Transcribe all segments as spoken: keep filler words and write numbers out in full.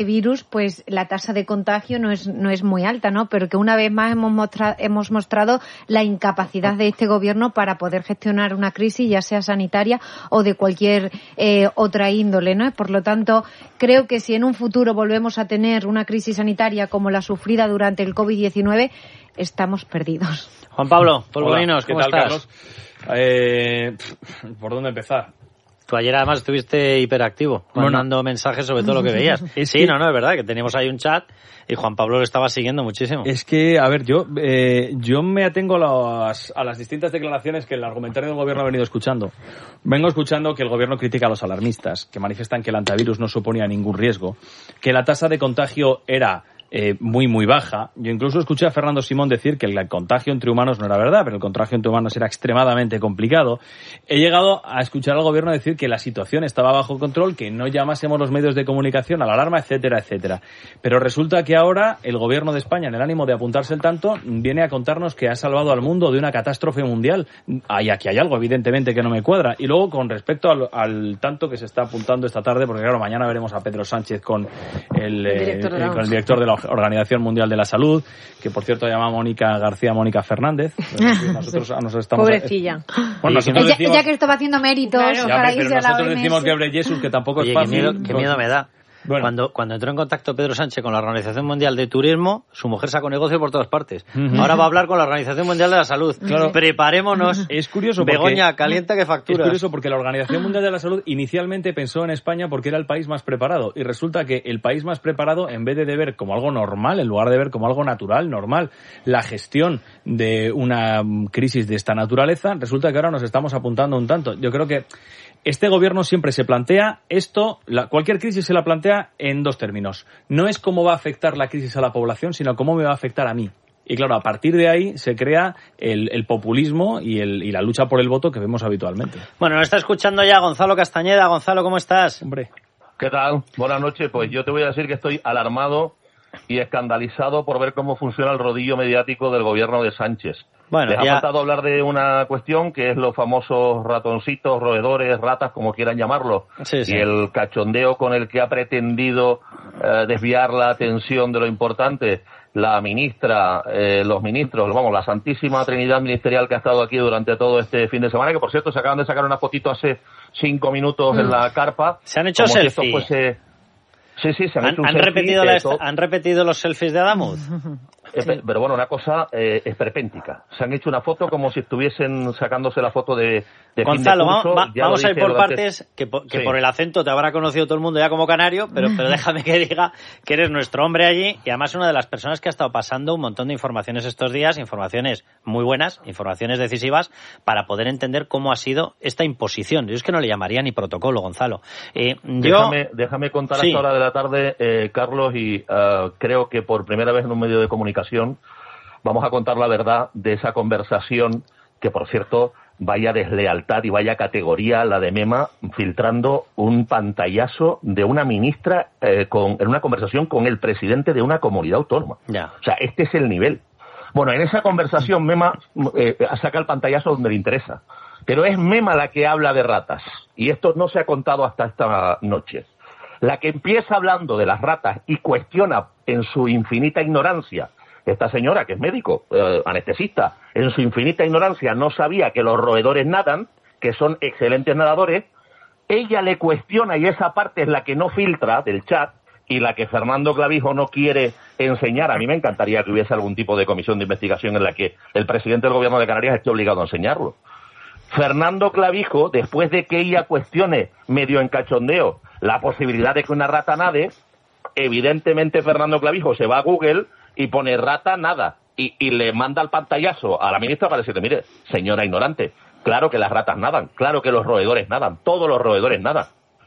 virus, pues la tasa de contagio no es no es muy alta, ¿no? Pero que una vez más hemos mostrado hemos mostrado la incapacidad de este gobierno para poder gestionar una crisis, ya sea sanitaria o de cualquier eh, otra índole, ¿no? Por lo tanto, creo que si en un futuro volvemos a tener una crisis sanitaria como la sufrida durante el covid diecinueve, estamos perdidos. Juan Pablo, Polvorinos, ¿qué ¿cómo tal, estás? Carlos? Eh, ¿Por dónde empezar? Tú ayer además estuviste hiperactivo, mandando bueno. mensajes sobre todo lo que veías. Es sí, que... no, no, es verdad que teníamos ahí un chat y Juan Pablo lo estaba siguiendo muchísimo. Es que, a ver, yo eh, yo me atengo a las, a las distintas declaraciones que el argumentario del gobierno ha venido escuchando. Vengo escuchando que el gobierno critica a los alarmistas, que manifiestan que el antivirus no suponía ningún riesgo, que la tasa de contagio era... Eh, muy, muy baja. Yo incluso escuché a Fernando Simón decir que el contagio entre humanos no era verdad, pero el contagio entre humanos era extremadamente complicado. He llegado a escuchar al gobierno decir que la situación estaba bajo control, que no llamásemos los medios de comunicación a la alarma, etcétera, etcétera. Pero resulta que ahora el gobierno de España, en el ánimo de apuntarse el tanto, viene a contarnos que ha salvado al mundo de una catástrofe mundial. Hay, aquí hay algo, evidentemente, que no me cuadra. Y luego, con respecto al, al tanto que se está apuntando esta tarde, porque claro, mañana veremos a Pedro Sánchez con el, el, director, de eh, con el director de la Organización Mundial de la Salud, que por cierto llama Mónica García Mónica Fernández. Nosotros nos estamos pobrecilla. Bueno, nosotros ella, decimos, ella que estaba haciendo méritos claro, para ya, irse pero a la nosotros O M S. decimos que Abre Jesús, que tampoco Oye, es fácil. Qué miedo, qué miedo me da. Bueno. Cuando, cuando entró en contacto Pedro Sánchez con la Organización Mundial de Turismo, su mujer sacó negocio por todas partes. Uh-huh. Ahora va a hablar con la Organización Mundial de la Salud. Claro. Preparémonos. Es curioso porque, Begoña, calienta que facturas. Es curioso porque la Organización Mundial de la Salud inicialmente pensó en España porque era el país más preparado. Y resulta que el país más preparado, en vez de ver como algo normal, en lugar de ver como algo natural, normal, la gestión de una crisis de esta naturaleza, resulta que ahora nos estamos apuntando un tanto. Yo creo que este gobierno siempre se plantea esto, la, cualquier crisis se la plantea en dos términos. No es cómo va a afectar la crisis a la población, sino cómo me va a afectar a mí. Y claro, a partir de ahí se crea el, el populismo y, el, y la lucha por el voto que vemos habitualmente. Bueno, nos está escuchando ya Gonzalo Castañeda. Gonzalo, ¿cómo estás? Hombre. ¿Qué tal? Buenas noches. Pues yo te voy a decir que estoy alarmado y escandalizado por ver cómo funciona el rodillo mediático del gobierno de Sánchez. Bueno, Les ya... ha faltado hablar de una cuestión que es los famosos ratoncitos, roedores, ratas, como quieran llamarlo, sí, sí. y el cachondeo con el que ha pretendido eh, desviar la atención de lo importante la ministra, eh, los ministros, vamos, la santísima trinidad ministerial que ha estado aquí durante todo este fin de semana, que por cierto se acaban de sacar una fotito hace cinco minutos mm. en la carpa. Se han hecho como selfies. Si esto fuese... Sí, sí, se han, han hecho un han selfie. Repetido la est- ¿Han repetido los selfies de Adamuz? Sí. Pero bueno, una cosa eh, esperpéntica. Se han hecho una foto como si estuviesen sacándose la foto de, de Gonzalo, fin de curso. va, va, vamos a ir por durante... partes, que, po- que sí. por el acento te habrá conocido todo el mundo ya como canario, pero, pero déjame que diga que eres nuestro hombre allí y además una de las personas que ha estado pasando un montón de informaciones estos días, informaciones muy buenas, informaciones decisivas, para poder entender cómo ha sido esta imposición. Yo es que no le llamaría ni protocolo, Gonzalo. Eh, yo... déjame, déjame contar a sí. esta hora de la tarde, eh, Carlos, y uh, creo que por primera vez en un medio de comunicación vamos a contar la verdad de esa conversación que, por cierto, vaya deslealtad y vaya categoría la de Mema filtrando un pantallazo de una ministra eh, con, en una conversación con el presidente de una comunidad autónoma. Ya. O sea, este es el nivel. Bueno, en esa conversación Mema eh, saca el pantallazo donde le interesa. Pero es Mema la que habla de ratas. Y esto no se ha contado hasta esta noche. La que empieza hablando de las ratas y cuestiona en su infinita ignorancia, esta señora que es médico, eh, anestesista, en su infinita ignorancia no sabía que los roedores nadan, que son excelentes nadadores, ella le cuestiona y esa parte es la que no filtra del chat y la que Fernando Clavijo no quiere enseñar. A mí me encantaría que hubiese algún tipo de comisión de investigación en la que el presidente del gobierno de Canarias esté obligado a enseñarlo. Fernando Clavijo, después de que ella cuestione medio en cachondeo la posibilidad de que una rata nade, evidentemente Fernando Clavijo se va a Google y pone rata nada y, y le manda el pantallazo a la ministra para decirle, mire, señora ignorante, claro que las ratas nadan, claro que los roedores nadan, todos los roedores nadan.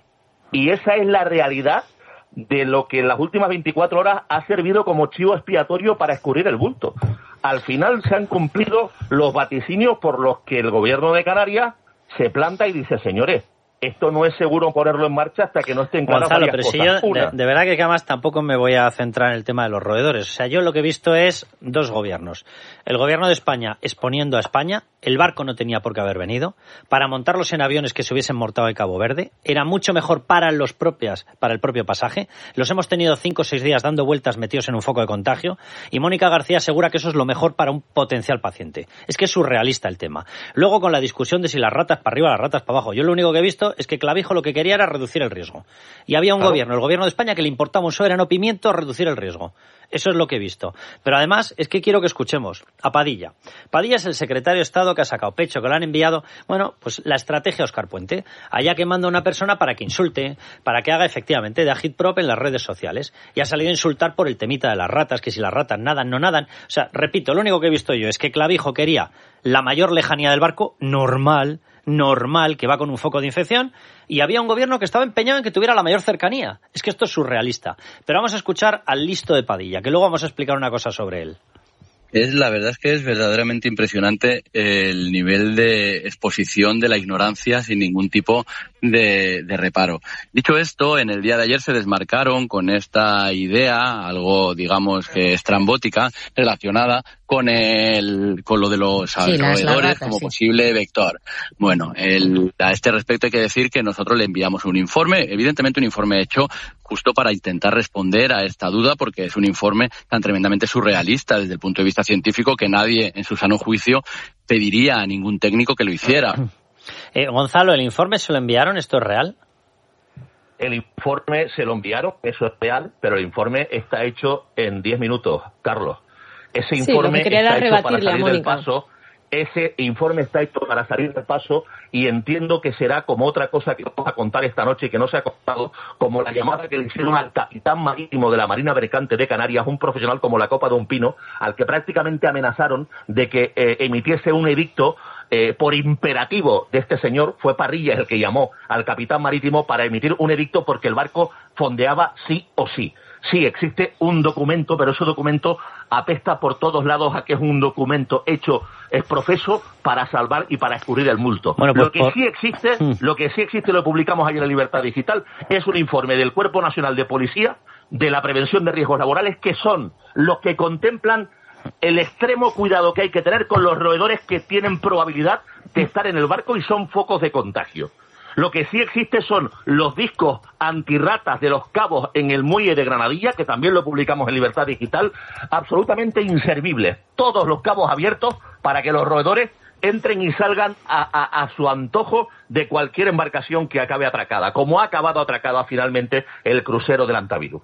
Y esa es la realidad de lo que en las últimas veinticuatro horas ha servido como chivo expiatorio para escurrir el bulto. Al final se han cumplido los vaticinios por los que el gobierno de Canarias se planta y dice, señores, esto no es seguro ponerlo en marcha hasta que no estén claras Gonzalo, varias pero cosas. Si yo, de, de verdad que además tampoco me voy a centrar en el tema de los roedores. O sea, yo lo que he visto es dos gobiernos. El gobierno de España exponiendo a España, el barco no tenía por qué haber venido, para montarlos en aviones que se hubiesen mortado de Cabo Verde, era mucho mejor para los propias, para el propio pasaje. Los hemos tenido cinco o seis días dando vueltas metidos en un foco de contagio y Mónica García asegura que eso es lo mejor para un potencial paciente. Es que es surrealista el tema. Luego con la discusión de si las ratas para arriba, las ratas para abajo. Yo lo único que he visto es que Clavijo lo que quería era reducir el riesgo. Y había un claro. gobierno, el gobierno de España, que le importaba un soberano pimiento reducir el riesgo. Eso es lo que he visto. Pero además es que quiero que escuchemos a Padilla. Padilla es el secretario de Estado que ha sacado pecho, que lo han enviado, bueno, pues la estrategia Óscar Puente. Allá que manda una persona para que insulte, para que haga efectivamente de agitprop en las redes sociales. Y ha salido a insultar por el temita de las ratas, que si las ratas nadan, no nadan. O sea, repito, lo único que he visto yo es que Clavijo quería la mayor lejanía del barco, normal, normal, que va con un foco de infección, y había un gobierno que estaba empeñado en que tuviera la mayor cercanía. Es que esto es surrealista. Pero vamos a escuchar al listo de Padilla, que luego vamos a explicar una cosa sobre él. Es, la verdad es que es verdaderamente impresionante el nivel de exposición de la ignorancia sin ningún tipo de, de reparo. Dicho esto, en el día de ayer se desmarcaron con esta idea, algo digamos que estrambótica, relacionada con el con lo de los sí, roedores como sí. posible vector. Bueno, el, a este respecto hay que decir que nosotros le enviamos un informe, evidentemente un informe hecho justo para intentar responder a esta duda, porque es un informe tan tremendamente surrealista desde el punto de vista científico que nadie en su sano juicio pediría a ningún técnico que lo hiciera. Eh, Gonzalo, ¿el informe se lo enviaron? ¿Esto es real? El informe se lo enviaron, eso es real, pero el informe está hecho en diez minutos, Carlos. Ese informe sí, está hecho para salir del paso. Ese informe está hecho para salir del paso y entiendo que será como otra cosa que vamos a contar esta noche y que no se ha contado, como la llamada que le hicieron al capitán marítimo de la Marina Mercante de Canarias, un profesional como la copa de un pino, al que prácticamente amenazaron de que eh, emitiese un edicto eh, por imperativo de este señor. Fue Parrilla el que llamó al capitán marítimo para emitir un edicto porque el barco fondeaba sí o sí. Sí, existe un documento, pero ese documento apesta por todos lados a que es un documento hecho es profeso para salvar y para escurrir el multo. Bueno, pues, lo que por... sí existe, lo que sí existe, lo publicamos ayer en Libertad Digital, es un informe del Cuerpo Nacional de Policía de la prevención de riesgos laborales, que son los que contemplan el extremo cuidado que hay que tener con los roedores que tienen probabilidad de estar en el barco y son focos de contagio. Lo que sí existe son los discos antirratas de los cabos en el muelle de Granadilla, que también lo publicamos en Libertad Digital, absolutamente inservibles. Todos los cabos abiertos para que los roedores entren y salgan a, a, a su antojo de cualquier embarcación que acabe atracada, como ha acabado atracada finalmente el crucero del Antavirus.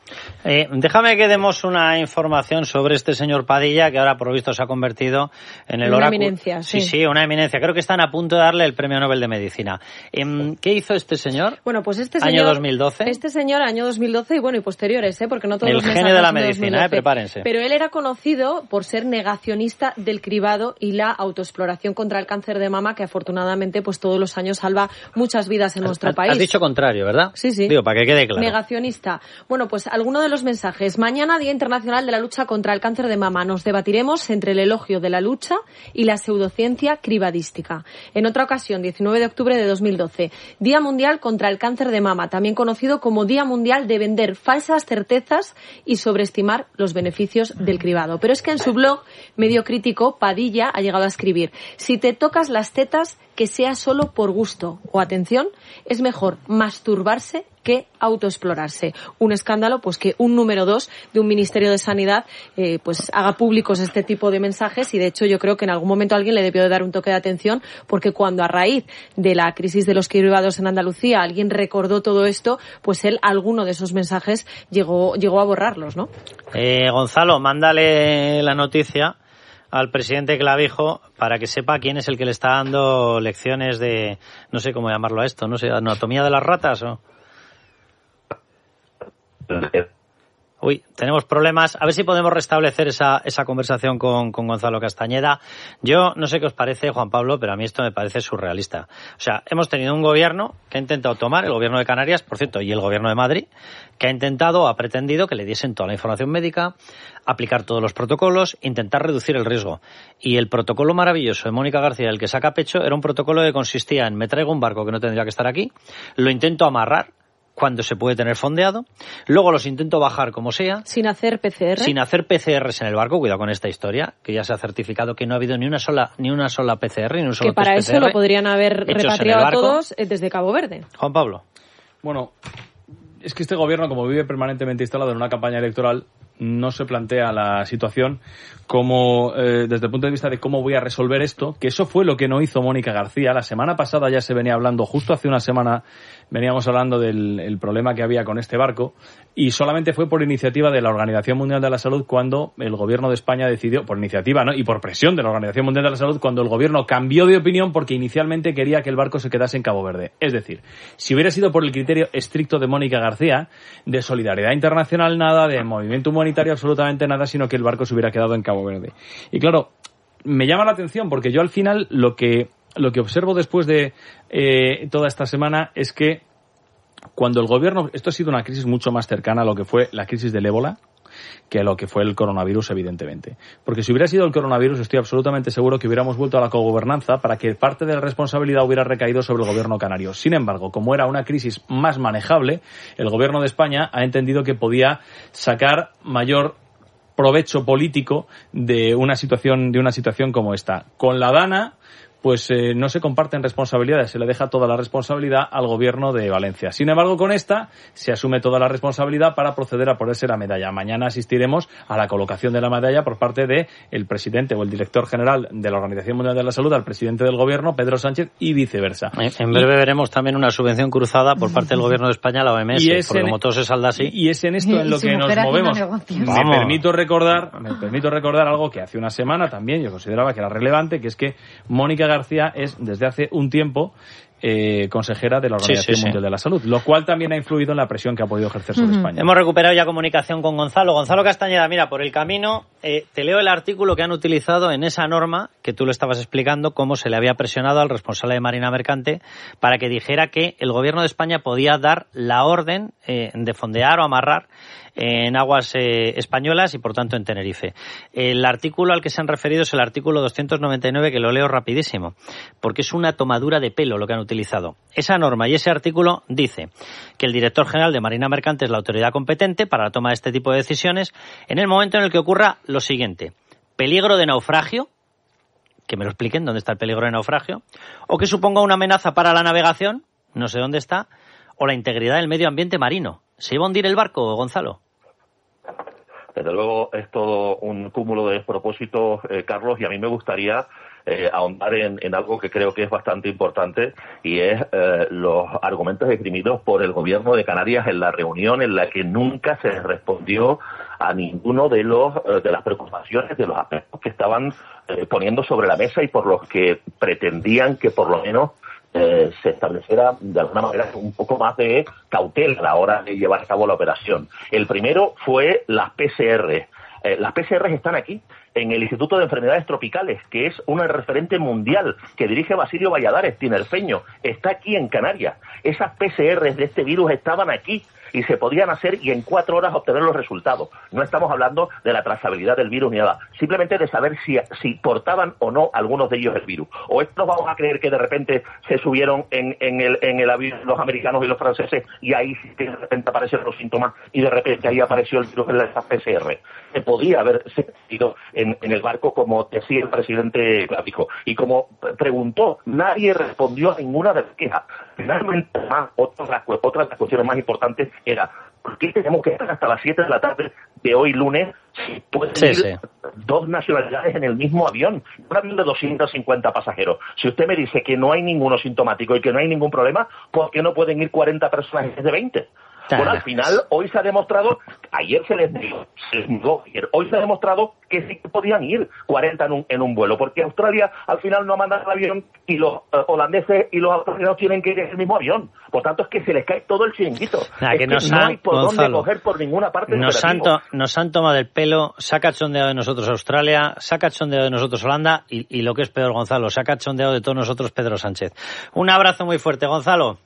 Eh, déjame que demos una información sobre este señor Padilla, que ahora por lo visto se ha convertido en el oráculo. Una eminencia, sí. Sí, sí, una eminencia. Creo que están a punto de darle el Premio Nobel de Medicina. Eh, ¿Qué hizo este señor? Bueno, pues este señor... Año dos mil doce. Este señor, año dos mil doce y bueno, y posteriores, ¿eh? Porque no todos el los meses... El genio de la medicina, ¿eh? Prepárense. Pero él era conocido por ser negacionista del cribado y la autoexploración contra el cáncer de mama, que afortunadamente pues todos los años salva muchas vidas en nuestro has, país. Has dicho contrario, ¿verdad? Sí, sí. Digo, para que quede claro. Negacionista. Bueno, pues alguno de los mensajes. Mañana, Día Internacional de la Lucha contra el Cáncer de Mama. Nos debatiremos entre el elogio de la lucha y la pseudociencia cribadística. En otra ocasión, diecinueve de octubre de dos mil doce, Día Mundial contra el Cáncer de Mama, también conocido como Día Mundial de vender falsas certezas y sobreestimar los beneficios del cribado. Pero es que en su blog medio crítico, Padilla ha llegado a escribir: si te tocas las tetas, que sea solo por gusto. O, atención, es mejor masturbarse que autoexplorarse. Un escándalo, pues que un número dos de un Ministerio de Sanidad eh, pues haga públicos este tipo de mensajes, y de hecho yo creo que en algún momento alguien le debió de dar un toque de atención, porque cuando a raíz de la crisis de los cribados en Andalucía alguien recordó todo esto, pues él alguno de esos mensajes llegó, llegó a borrarlos, ¿no? Eh, Gonzalo, mándale la noticia al presidente Clavijo para que sepa quién es el que le está dando lecciones de, no sé cómo llamarlo a esto, no sé, anatomía de las ratas o... Uy, tenemos problemas. A ver si podemos restablecer esa, esa conversación con, con Gonzalo Castañeda. Yo no sé qué os parece, Juan Pablo, pero a mí esto me parece surrealista. O sea, hemos tenido un gobierno que ha intentado tomar, el gobierno de Canarias, por cierto, y el gobierno de Madrid, que ha intentado, ha pretendido que le diesen toda la información médica, aplicar todos los protocolos, intentar reducir el riesgo. Y el protocolo maravilloso de Mónica García, el que saca pecho, era un protocolo que consistía en: me traigo un barco que no tendría que estar aquí, lo intento amarrar, cuando se puede tener fondeado. Luego los intento bajar como sea. Sin hacer P C R. Sin hacer P C Rs en el barco. Cuidado con esta historia, que ya se ha certificado que no ha habido ni una sola ni una sola P C R, ni un solo que para test eso P C R lo podrían haber repatriado a todos desde Cabo Verde. Juan Pablo. Bueno, es que este gobierno, como vive permanentemente instalado en una campaña electoral, no se plantea la situación como eh, desde el punto de vista de cómo voy a resolver esto, que eso fue lo que no hizo Mónica García. La semana pasada ya se venía hablando, justo hace una semana veníamos hablando del el problema que había con este barco, y solamente fue por iniciativa de la Organización Mundial de la Salud cuando el gobierno de España decidió, por iniciativa, ¿no?, y por presión de la Organización Mundial de la Salud, cuando el gobierno cambió de opinión porque inicialmente quería que el barco se quedase en Cabo Verde. Es decir, si hubiera sido por el criterio estricto de Mónica García, de solidaridad internacional nada, de movimiento humanitario absolutamente nada, sino que el barco se hubiera quedado en Cabo Verde. Y claro, me llama la atención porque yo al final lo que lo que observo después de eh, toda esta semana es que cuando el gobierno, esto ha sido una crisis mucho más cercana a lo que fue la crisis del ébola que a lo que fue el coronavirus, evidentemente. Porque si hubiera sido el coronavirus, estoy absolutamente seguro que hubiéramos vuelto a la cogobernanza para que parte de la responsabilidad hubiera recaído sobre el gobierno canario. Sin embargo, como era una crisis más manejable, el gobierno de España ha entendido que podía sacar mayor provecho político de una situación, de una situación como esta. Con la Dana, pues eh, no se comparten responsabilidades, se le deja toda la responsabilidad al gobierno de Valencia. Sin embargo, con esta se asume toda la responsabilidad para proceder a ponerse la medalla. Mañana asistiremos a la colocación de la medalla por parte de el presidente o el director general de la Organización Mundial de la Salud al presidente del gobierno, Pedro Sánchez, y viceversa. En breve y, veremos también una subvención cruzada por parte del gobierno de España a la O M S, porque en, como todo se salda así. Y es en esto en lo que nos movemos. Me permito recordar, me permito recordar algo que hace una semana también yo consideraba que era relevante, que es que Mónica García es desde hace un tiempo eh, consejera de la Organización sí, sí, Mundial sí. de la Salud, lo cual también ha influido en la presión que ha podido ejercer sobre uh-huh. España. Hemos recuperado ya comunicación con Gonzalo. Gonzalo Castañeda, mira, por el camino eh, te leo el artículo que han utilizado en esa norma que tú le estabas explicando, cómo se le había presionado al responsable de Marina Mercante para que dijera que el gobierno de España podía dar la orden eh, de fondear o amarrar en aguas eh, españolas y por tanto en Tenerife. El artículo al que se han referido es el artículo doscientos noventa y nueve, que lo leo rapidísimo, porque es una tomadura de pelo lo que han utilizado. Esa norma y ese artículo dice que el director general de Marina Mercante es la autoridad competente para la toma de este tipo de decisiones en el momento en el que ocurra lo siguiente: peligro de naufragio, que me lo expliquen dónde está el peligro de naufragio, o que suponga una amenaza para la navegación, no sé dónde está, o la integridad del medio ambiente marino. ¿Se iba a hundir el barco, Gonzalo? Desde luego es todo un cúmulo de despropósitos, eh, Carlos, y a mí me gustaría eh, ahondar en, en algo que creo que es bastante importante, y es eh, los argumentos esgrimidos por el gobierno de Canarias en la reunión en la que nunca se respondió a ninguno de los eh, de las preocupaciones, de los aspectos que estaban eh, poniendo sobre la mesa y por los que pretendían que por lo menos Eh, se estableciera de alguna manera un poco más de cautela a la hora de llevar a cabo la operación. El primero fue las P C R. Eh, las P C R están aquí, en el Instituto de Enfermedades Tropicales, que es un referente mundial que dirige Basilio Valladares, tinerfeño. Está aquí en Canarias. Esas P C R de este virus estaban aquí y se podían hacer y en cuatro horas obtener los resultados. No estamos hablando de la trazabilidad del virus ni nada, simplemente de saber si, si portaban o no algunos de ellos el virus. O esto vamos a creer que de repente se subieron en, en, el, en el avión los americanos y los franceses y ahí sí que de repente aparecieron los síntomas y de repente ahí apareció el virus en la P C R. Se podía haber sentido en, en el barco, como decía el presidente Clavijo. Y como preguntó, nadie respondió a ninguna de las quejas. Finalmente, más, otra, otra de las cuestiones más importantes era: ¿por qué tenemos que estar hasta las siete de la tarde de hoy lunes si pueden sí, ir sí. dos nacionalidades en el mismo avión? Un avión de doscientos cincuenta pasajeros. Si usted me dice que no hay ninguno sintomático y que no hay ningún problema, ¿por qué no pueden ir cuarenta personas en vez de veinte? Bueno, al final, hoy se ha demostrado, ayer se les negó, se les negó ayer, hoy se ha demostrado que sí que podían ir cuarenta en un, en un vuelo, porque Australia al final no ha mandado el avión y los uh, holandeses y los australianos tienen que ir en el mismo avión. Por tanto, es que se les cae todo el chiringuito. Nah, es que que nos no han, hay por Gonzalo, dónde coger por ninguna parte. Nos han, to, nos han tomado el pelo, se ha cachondeado de nosotros Australia, se ha cachondeado de nosotros Holanda y, y lo que es peor, Gonzalo, se ha cachondeado de todos nosotros Pedro Sánchez. Un abrazo muy fuerte, Gonzalo.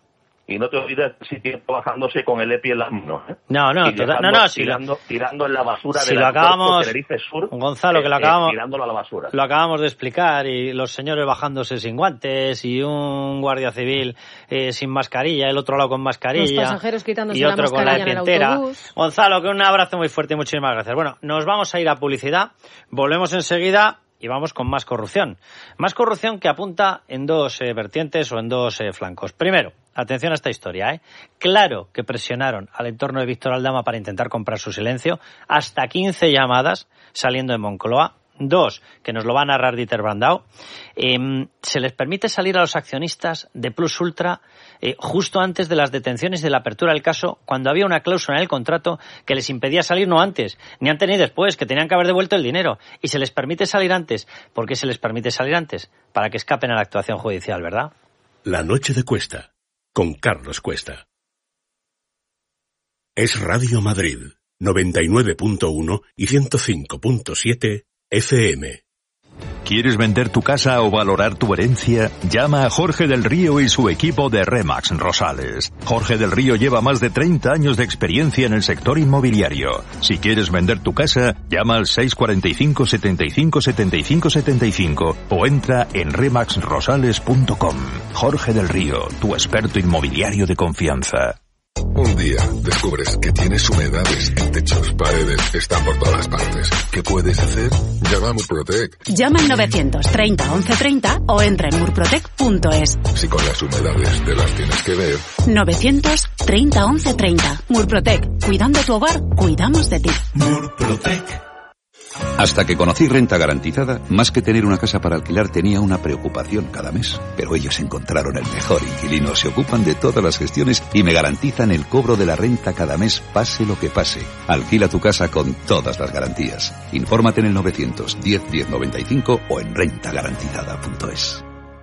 Y no te olvides si tiene bajándose con el EPI en las manos. ¿eh? No, no, dejando, total, no, no, si tirando, lo, tirando en la basura si de lo la acabamos, Tenerife Sur, Gonzalo, eh, que lo acabamos, eh, tirándolo a la basura. Lo acabamos de explicar, y los señores bajándose sin guantes, y un guardia civil eh, sin mascarilla, el otro lado con mascarilla, los pasajeros quitándose y otro la con la mascarilla en el epientera. autobús. Gonzalo, que un abrazo muy fuerte y muchísimas gracias. Bueno, nos vamos a ir a publicidad, volvemos enseguida. Y vamos con más corrupción. Más corrupción que apunta en dos eh, vertientes o en dos eh, flancos. Primero, atención a esta historia, ¿eh? Claro que presionaron al entorno de Víctor Aldama para intentar comprar su silencio. Hasta quince llamadas saliendo de Moncloa. Dos, que nos lo va a narrar Dieter Brandau. Eh, se les permite salir a los accionistas de Plus Ultra eh, justo antes de las detenciones y de la apertura del caso, cuando había una cláusula en el contrato que les impedía salir no antes, ni antes ni después, que tenían que haber devuelto el dinero. Y se les permite salir antes. ¿Por qué se les permite salir antes? Para que escapen a la actuación judicial, ¿verdad? La noche de Cuesta, con Carlos Cuesta. Es Radio Madrid, noventa y nueve punto uno y ciento cinco punto siete F M. ¿Quieres vender tu casa o valorar tu herencia? Llama a Jorge del Río y su equipo de Remax Rosales. Jorge del Río lleva más de treinta años de experiencia en el sector inmobiliario. Si quieres vender tu casa, llama al seis cuatro cinco, setenta y cinco, setenta y cinco, setenta y cinco o entra en remax rosales punto com. Jorge del Río, tu experto inmobiliario de confianza. Un día descubres que tienes humedades en techos, paredes, están por todas partes. ¿Qué puedes hacer? Llama a Murprotec. Llama al novecientos treinta once treinta o entra en murprotec punto es. Si con las humedades te las tienes que ver. novecientos treinta once treinta. Murprotec. Cuidando tu hogar, cuidamos de ti. Murprotec. Hasta que conocí Renta Garantizada, más que tener una casa para alquilar tenía una preocupación cada mes. Pero ellos encontraron el mejor inquilino, se ocupan de todas las gestiones y me garantizan el cobro de la renta cada mes, pase lo que pase. Alquila tu casa con todas las garantías. Infórmate en el novecientos diez diez noventa y cinco o en renta garantizada punto es.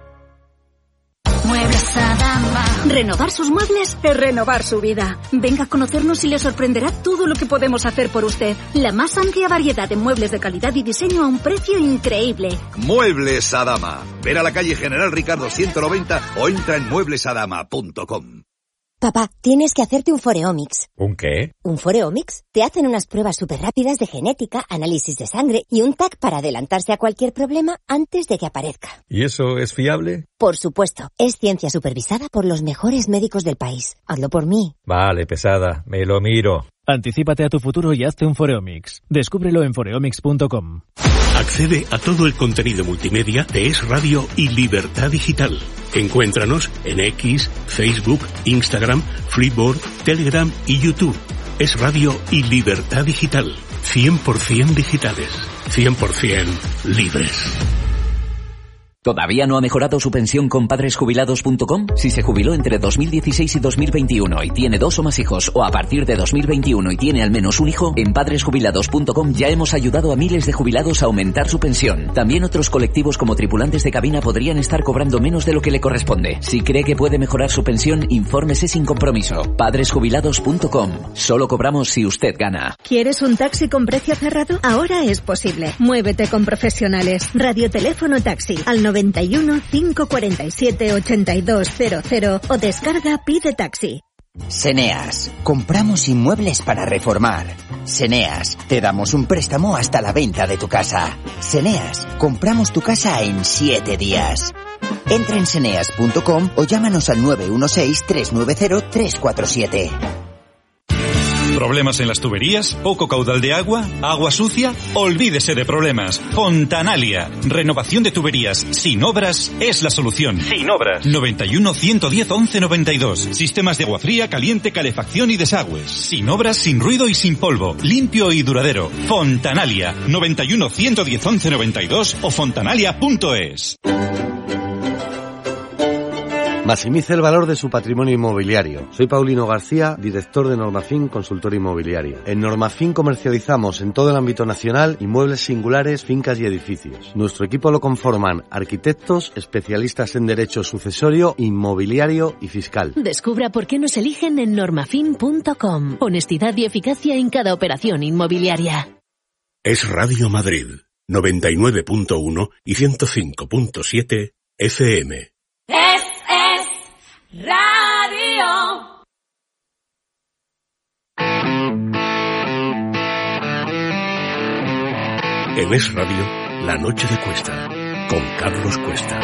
Muebles Adama. Renovar sus muebles es renovar su vida. Venga a conocernos y le sorprenderá todo lo que podemos hacer por usted. La más amplia variedad de muebles de calidad y diseño a un precio increíble. Muebles Adama. Ven a la calle General Ricardo ciento noventa o entra en muebles adama punto com. Papá, tienes que hacerte un Foreomics. ¿Un qué? ¿Un Foreomics? Te hacen unas pruebas súper rápidas de genética, análisis de sangre y un T A C para adelantarse a cualquier problema antes de que aparezca. ¿Y eso es fiable? Por supuesto. Es ciencia supervisada por los mejores médicos del país. Hazlo por mí. Vale, pesada. Me lo miro. Anticípate a tu futuro y hazte un Foreomics. Descúbrelo en foreomics punto com. Accede a todo el contenido multimedia de Es Radio y Libertad Digital. Encuéntranos en X, Facebook, Instagram, Flipboard, Telegram y YouTube. Es Radio y Libertad Digital. cien por ciento digitales. cien por ciento libres. ¿Todavía no ha mejorado su pensión con padres jubilados punto com? Si se jubiló entre dos mil dieciséis y dos mil veintiuno y tiene dos o más hijos, o a partir de dos mil veintiuno y tiene al menos un hijo, en padres jubilados punto com ya hemos ayudado a miles de jubilados a aumentar su pensión. También otros colectivos como tripulantes de cabina podrían estar cobrando menos de lo que le corresponde. Si cree que puede mejorar su pensión, infórmese sin compromiso. padres jubilados punto com. Solo cobramos si usted gana. ¿Quieres un taxi con precio cerrado? Ahora es posible. Muévete con profesionales. Radioteléfono taxi al noventa y uno, cinco cuarenta y siete, ochenta y dos cero cero o descarga Pide Taxi. Seneas. Compramos inmuebles para reformar. Seneas. Te damos un préstamo hasta la venta de tu casa. Seneas. Compramos tu casa en siete días. Entra en seneas punto com o llámanos al nueve uno seis, tres nueve cero, tres cuatro siete. ¿Problemas en las tuberías? ¿Poco caudal de agua? ¿Agua sucia? Olvídese de problemas. Fontanalia. Renovación de tuberías sin obras es la solución. Sin obras. noventa y uno, ciento diez, once noventa y dos. Sistemas de agua fría, caliente, calefacción y desagües. Sin obras, sin ruido y sin polvo. Limpio y duradero. Fontanalia. noventa y uno, ciento diez, once noventa y dos o fontanalia punto es. Maximice el valor de su patrimonio inmobiliario. Soy Paulino García, director de Normafin Consultor Inmobiliario. En Normafin comercializamos en todo el ámbito nacional inmuebles singulares, fincas y edificios. Nuestro equipo lo conforman arquitectos, especialistas en derecho sucesorio, inmobiliario y fiscal. Descubra por qué nos eligen en normafin punto com. Honestidad y eficacia en cada operación inmobiliaria. Es Radio Madrid, noventa y nueve punto uno y ciento cinco punto siete F M. Es, es Radio En Es Radio, La Noche de Cuesta, con Carlos Cuesta.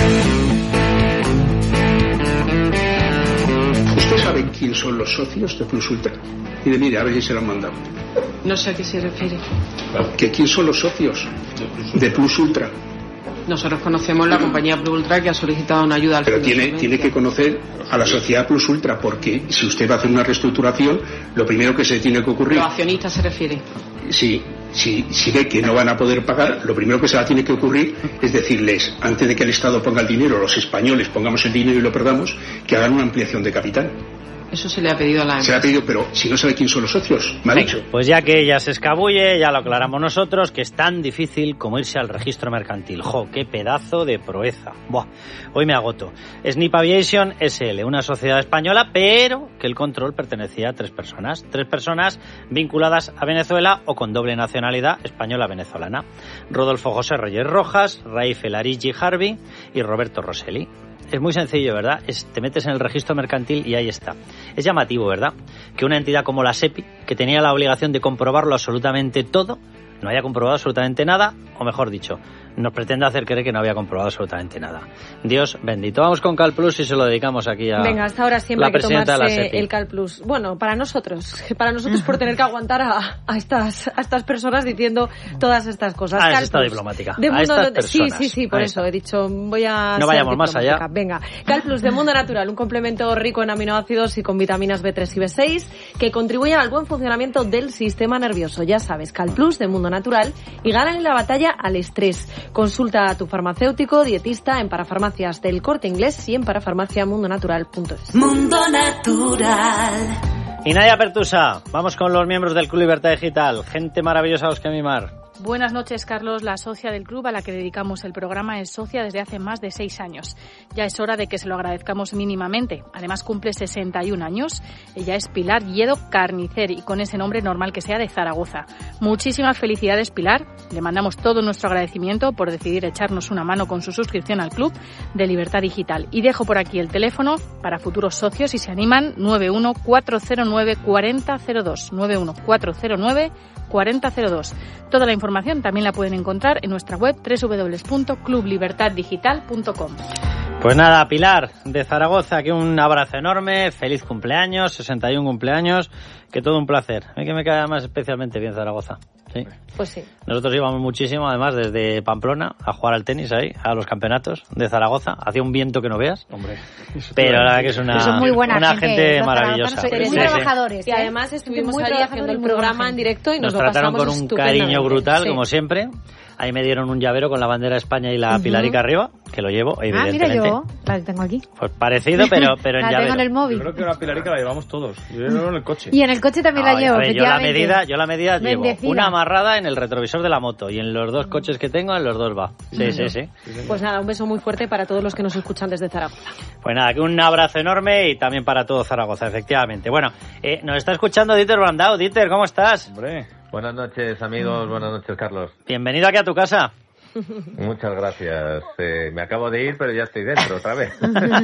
¿Usted sabe quién son los socios de Plus Ultra? Mire, mire, a ver si se lo han mandado. No sé a qué se refiere. ¿Que quién son los socios de Plus Ultra? Nosotros conocemos la compañía Plus Ultra que ha solicitado una ayuda al Pero Fondo de tiene, Solvencia. tiene que conocer a la sociedad Plus Ultra, porque si usted va a hacer una reestructuración, lo primero que se tiene que ocurrir... Los accionistas se refiere. Sí, si, si ve que no van a poder pagar, lo primero que se va a tener que ocurrir es decirles, antes de que el Estado ponga el dinero, los españoles pongamos el dinero y lo perdamos, que hagan una ampliación de capital. Eso se le ha pedido a la empresa. Se le ha pedido, pero si no sabe quién son los socios, me ha dicho. Pues ya que ella se escabulle, ya lo aclaramos nosotros, que es tan difícil como irse al registro mercantil. ¡Jo, qué pedazo de proeza! Buah, hoy me agoto. Snip Aviation S L, una sociedad española, pero que el control pertenecía a tres personas. Tres personas vinculadas a Venezuela o con doble nacionalidad española-venezolana. Rodolfo José Reyes Rojas, Raif El Arigi Harvey y Roberto Rosselli. Es muy sencillo, ¿verdad? Es, te metes en el registro mercantil y ahí está. Es llamativo, ¿verdad? Que una entidad como la SEPI, que tenía la obligación de comprobarlo absolutamente todo, no haya comprobado absolutamente nada, o mejor dicho, nos pretende hacer creer que no había comprobado absolutamente nada. Dios bendito. Vamos con CalPlus y se lo dedicamos aquí a Venga, hasta ahora siempre la hay que presidenta de la tomarse SEPI. el CalPlus. Bueno, para nosotros, para nosotros por tener que aguantar a, a estas a estas personas diciendo todas estas cosas. Ah, CalPlus, está diplomática. de A mundo, estas sí, personas. sí, sí, por Ahí eso está. he dicho, voy a No ser vayamos más allá. diplomática. Venga, CalPlus de Mundo Natural, un complemento rico en aminoácidos y con vitaminas B tres y B seis que contribuyen al buen funcionamiento del sistema nervioso. Ya sabes, CalPlus de Mundo Natural y gana en la batalla al estrés. Consulta a tu farmacéutico, dietista en parafarmacias del Corte Inglés y en parafarmaciamundonatural punto es. Mundo Natural. Y Nadia Pertusa, vamos con los miembros del Club Libertad Digital. Gente maravillosa a los que mimar. Buenas noches, Carlos. La socia del club a la que dedicamos el programa es socia desde hace más de seis años. Ya es hora de que se lo agradezcamos mínimamente. Además, cumple sesenta y un años. Ella es Pilar Lledo Carnicer y con ese nombre normal que sea de Zaragoza. Muchísimas felicidades, Pilar. Le mandamos todo nuestro agradecimiento por decidir echarnos una mano con su suscripción al club de Libertad Digital. Y dejo por aquí el teléfono para futuros socios si se animan, nueve uno cuatro cero nueve cuatro cero cero dos. nueve uno cuatro cero nueve cuatro cero cero dos. Toda la información también la pueden encontrar en nuestra web doble u doble u doble u punto club libertad digital punto com. Pues nada, Pilar, de Zaragoza, aquí un abrazo enorme, feliz cumpleaños, sesenta y uno cumpleaños, que todo un placer. A mí que me cae además especialmente bien Zaragoza. Sí. Pues sí. Nosotros íbamos muchísimo, además, desde Pamplona a jugar al tenis ahí, a los campeonatos de Zaragoza. Hacía un viento que no veas. Hombre. Pero la verdad que es una, Son muy buena una gente, gente los maravillosa. zaragazanos, muy Sí, sí. trabajadores. Y ¿eh? además estuvimos Muy allí trabajadores haciendo y el muy buena programa en gente. directo y nos, Nos lo trataron pasamos con un estupendamente. cariño brutal, Sí. como siempre. Ahí me dieron un llavero con la bandera de España y la Ujú. pilarica arriba, que lo llevo, Ah, evidentemente. mira, yo la tengo aquí. Pues parecido, pero, pero en La llavero. tengo en el móvil. Yo creo que una pilarica la llevamos todos. Yo la llevo en el coche. Y en el coche también la Ay, llevo, a ver, yo la efectivamente. medida, yo la medida llevo Bendecida. una amarrada en el retrovisor de la moto y en los dos coches que tengo, en los dos va. Sí, sí, sí. Pues nada, un beso muy fuerte para todos los que nos escuchan desde Zaragoza. Pues nada, que un abrazo enorme y también para todo Zaragoza, efectivamente. Bueno, eh, nos está escuchando Dieter Brandau. Dieter, ¿cómo estás? Hombre. Buenas noches, amigos. Buenas noches, Carlos. Bienvenido aquí a tu casa. Muchas gracias. Eh, me acabo de ir, pero ya estoy dentro otra vez.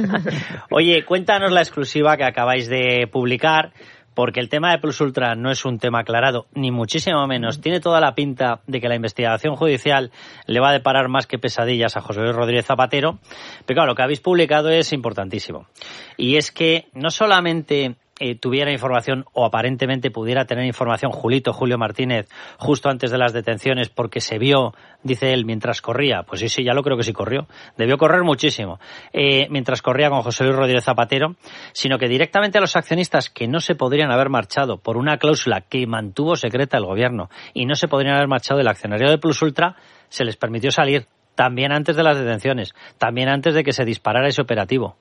Oye, cuéntanos la exclusiva que acabáis de publicar, porque el tema de Plus Ultra no es un tema aclarado, ni muchísimo menos. Tiene toda la pinta de que la investigación judicial le va a deparar más que pesadillas a José Luis Rodríguez Zapatero. Pero claro, lo que habéis publicado es importantísimo. Y es que no solamente Eh, tuviera información o aparentemente pudiera tener información Julito, Julio Martínez, justo antes de las detenciones porque se vio, dice él, mientras corría. Pues sí, sí, ya lo creo que sí corrió. Debió correr muchísimo. Eh, mientras corría con José Luis Rodríguez Zapatero, sino que directamente a los accionistas que no se podrían haber marchado por una cláusula que mantuvo secreta el gobierno y no se podrían haber marchado del accionario de Plus Ultra, se les permitió salir también antes de las detenciones, también antes de que se disparara ese operativo.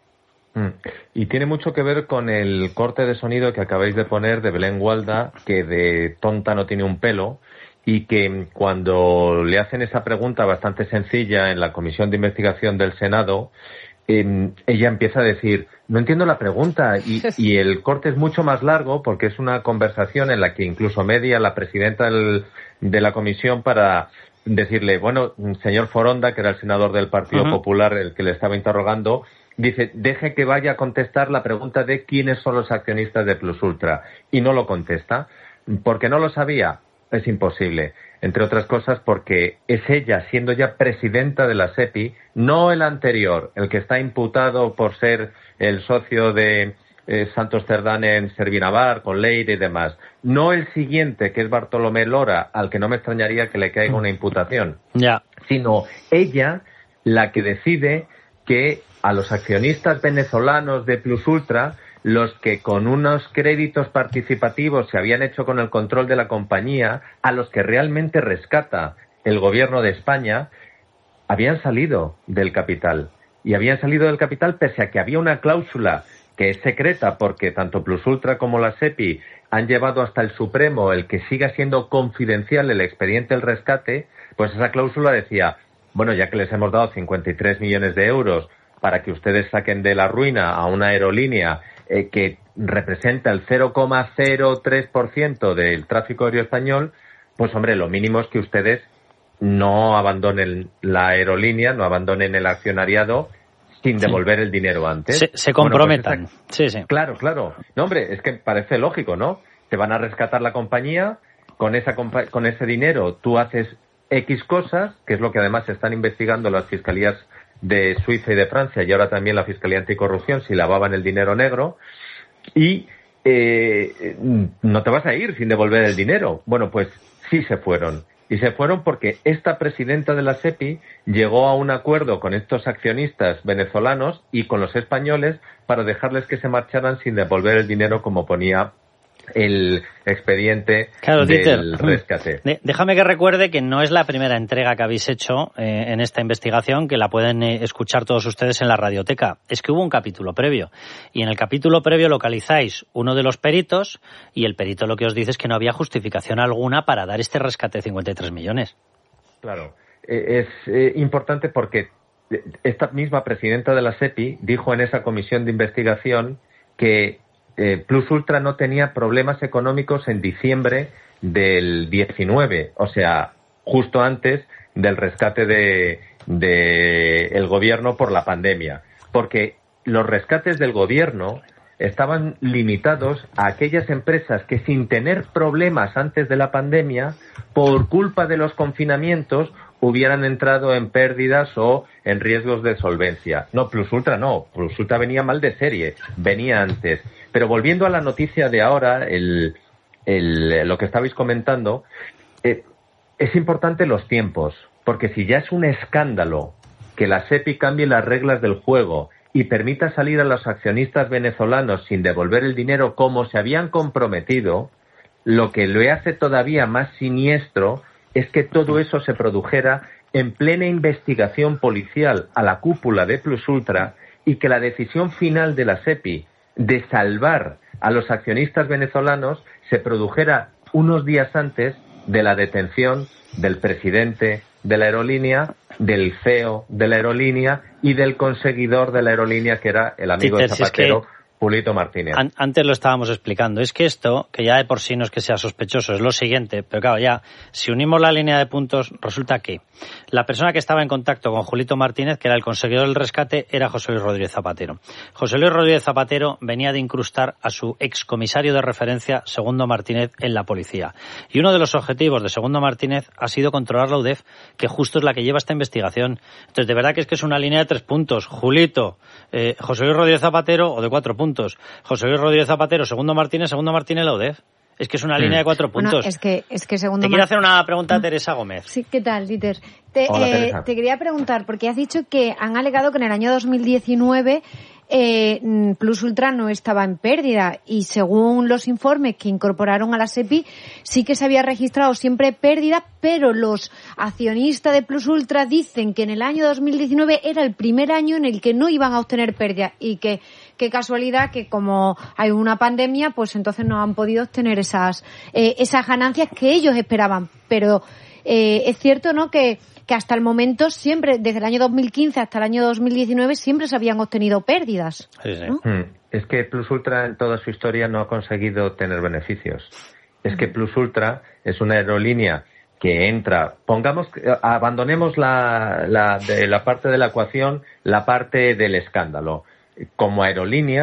Y tiene mucho que ver con el corte de sonido que acabáis de poner de Belén Gualda, que de tonta no tiene un pelo, y que cuando le hacen esa pregunta bastante sencilla en la Comisión de Investigación del Senado, eh, ella empieza a decir, no entiendo la pregunta, y, y el corte es mucho más largo porque es una conversación en la que incluso media la presidenta del, de la comisión para decirle, bueno, señor Foronda, que era el senador del Partido Uh-huh. Popular, el que le estaba interrogando, dice, deje que vaya a contestar la pregunta de quiénes son los accionistas de Plus Ultra. Y no lo contesta. ¿Por qué no lo sabía? Es imposible. Entre otras cosas porque es ella, siendo ya presidenta de la SEPI, no el anterior, el que está imputado por ser el socio de eh, Santos Cerdán en Servinavar, con Leire y demás. No el siguiente, que es Bartolomé Lora, al que no me extrañaría que le caiga una imputación. Ya. Sino ella la que decide que a los accionistas venezolanos de Plus Ultra, los que con unos créditos participativos se habían hecho con el control de la compañía, a los que realmente rescata el gobierno de España, habían salido del capital. Y habían salido del capital pese a que había una cláusula que es secreta, porque tanto Plus Ultra como la SEPI han llevado hasta el Supremo el que siga siendo confidencial el expediente del rescate. Pues esa cláusula decía, bueno, ya que les hemos dado cincuenta y tres millones de euros para que ustedes saquen de la ruina a una aerolínea eh, que representa el cero coma cero tres por ciento del tráfico aéreo español, pues hombre, lo mínimo es que ustedes no abandonen la aerolínea, no abandonen el accionariado sin devolver sí. el dinero antes. Se, se comprometan. Bueno, pues esa... sí, sí. Claro, claro. No, hombre, es que parece lógico, ¿no? Te van a rescatar la compañía, con esa compa- con ese dinero tú haces X cosas, que es lo que además están investigando las fiscalías de Suiza y de Francia, y ahora también la Fiscalía Anticorrupción, si lavaban el dinero negro, y eh, no te vas a ir sin devolver el dinero. Bueno, pues sí se fueron. Y se fueron porque esta presidenta de la SEPI llegó a un acuerdo con estos accionistas venezolanos y con los españoles para dejarles que se marcharan sin devolver el dinero, como ponía el expediente claro, del Dieter, rescate. Déjame que recuerde que no es la primera entrega que habéis hecho eh, en esta investigación, que la pueden eh, escuchar todos ustedes en la radioteca. Es que hubo un capítulo previo, y en el capítulo previo localizáis uno de los peritos, y el perito lo que os dice es que no había justificación alguna para dar este rescate de cincuenta y tres millones. Claro, eh, es eh, importante porque esta misma presidenta de la SEPI dijo en esa comisión de investigación que Eh, Plus Ultra no tenía problemas económicos en diciembre del diecinueve, o sea, justo antes del rescate de, de el gobierno por la pandemia, porque los rescates del gobierno estaban limitados a aquellas empresas que, sin tener problemas antes de la pandemia, por culpa de los confinamientos, hubieran entrado en pérdidas o en riesgos de solvencia. No, Plus Ultra no. Plus Ultra venía mal de serie, venía antes. Pero volviendo a la noticia de ahora, el, el, lo que estabais comentando, eh, es importante los tiempos, porque si ya es un escándalo que la SEPI cambie las reglas del juego y permita salir a los accionistas venezolanos sin devolver el dinero como se habían comprometido, lo que lo hace todavía más siniestro es que todo eso se produjera en plena investigación policial a la cúpula de Plus Ultra y que la decisión final de la SEPI de salvar a los accionistas venezolanos se produjera unos días antes de la detención del presidente de la aerolínea, del C E O de la aerolínea y del conseguidor de la aerolínea, que era el amigo Peter, de Zapatero, si es que Julito Martínez. An- antes lo estábamos explicando. Es que esto, que ya de por sí no es que sea sospechoso, es lo siguiente. Pero claro, ya, si unimos la línea de puntos, resulta que la persona que estaba en contacto con Julito Martínez, que era el conseguidor del rescate, era José Luis Rodríguez Zapatero. José Luis Rodríguez Zapatero venía de incrustar a su excomisario de referencia, Segundo Martínez, en la policía. Y uno de los objetivos de Segundo Martínez ha sido controlar la U D E F, que justo es la que lleva esta investigación. Entonces, de verdad que es que es una línea de tres puntos. Julito, eh, José Luis Rodríguez Zapatero, o de cuatro puntos. José Luis Rodríguez Zapatero, Segundo Martínez, Segundo Martínez, la U D E F. Es que es una mm. línea de cuatro puntos. Bueno, es que, es que segundo Te quiero hacer una pregunta a Teresa Gómez. Sí, ¿qué tal, Dieter? Te, Hola, eh, Teresa. te quería preguntar, porque has dicho que han alegado que en el año dos mil diecinueve eh, Plus Ultra no estaba en pérdida, y según los informes que incorporaron a la SEPI, sí que se había registrado siempre pérdida, pero los accionistas de Plus Ultra dicen que en el año dos mil diecinueve era el primer año en el que no iban a obtener pérdida, y que qué casualidad que como hay una pandemia, pues entonces no han podido obtener esas eh, esas ganancias que ellos esperaban. Pero eh, es cierto, ¿no?, que que hasta el momento siempre, desde el año dos mil quince hasta el año dos mil diecinueve, siempre se habían obtenido pérdidas. Sí, sí. ¿No? Mm. Es que Plus Ultra en toda su historia no ha conseguido tener beneficios. Es que Plus Ultra es una aerolínea que entra, pongamos, abandonemos la, la, de la parte de la ecuación, la parte del escándalo. Como aerolínea,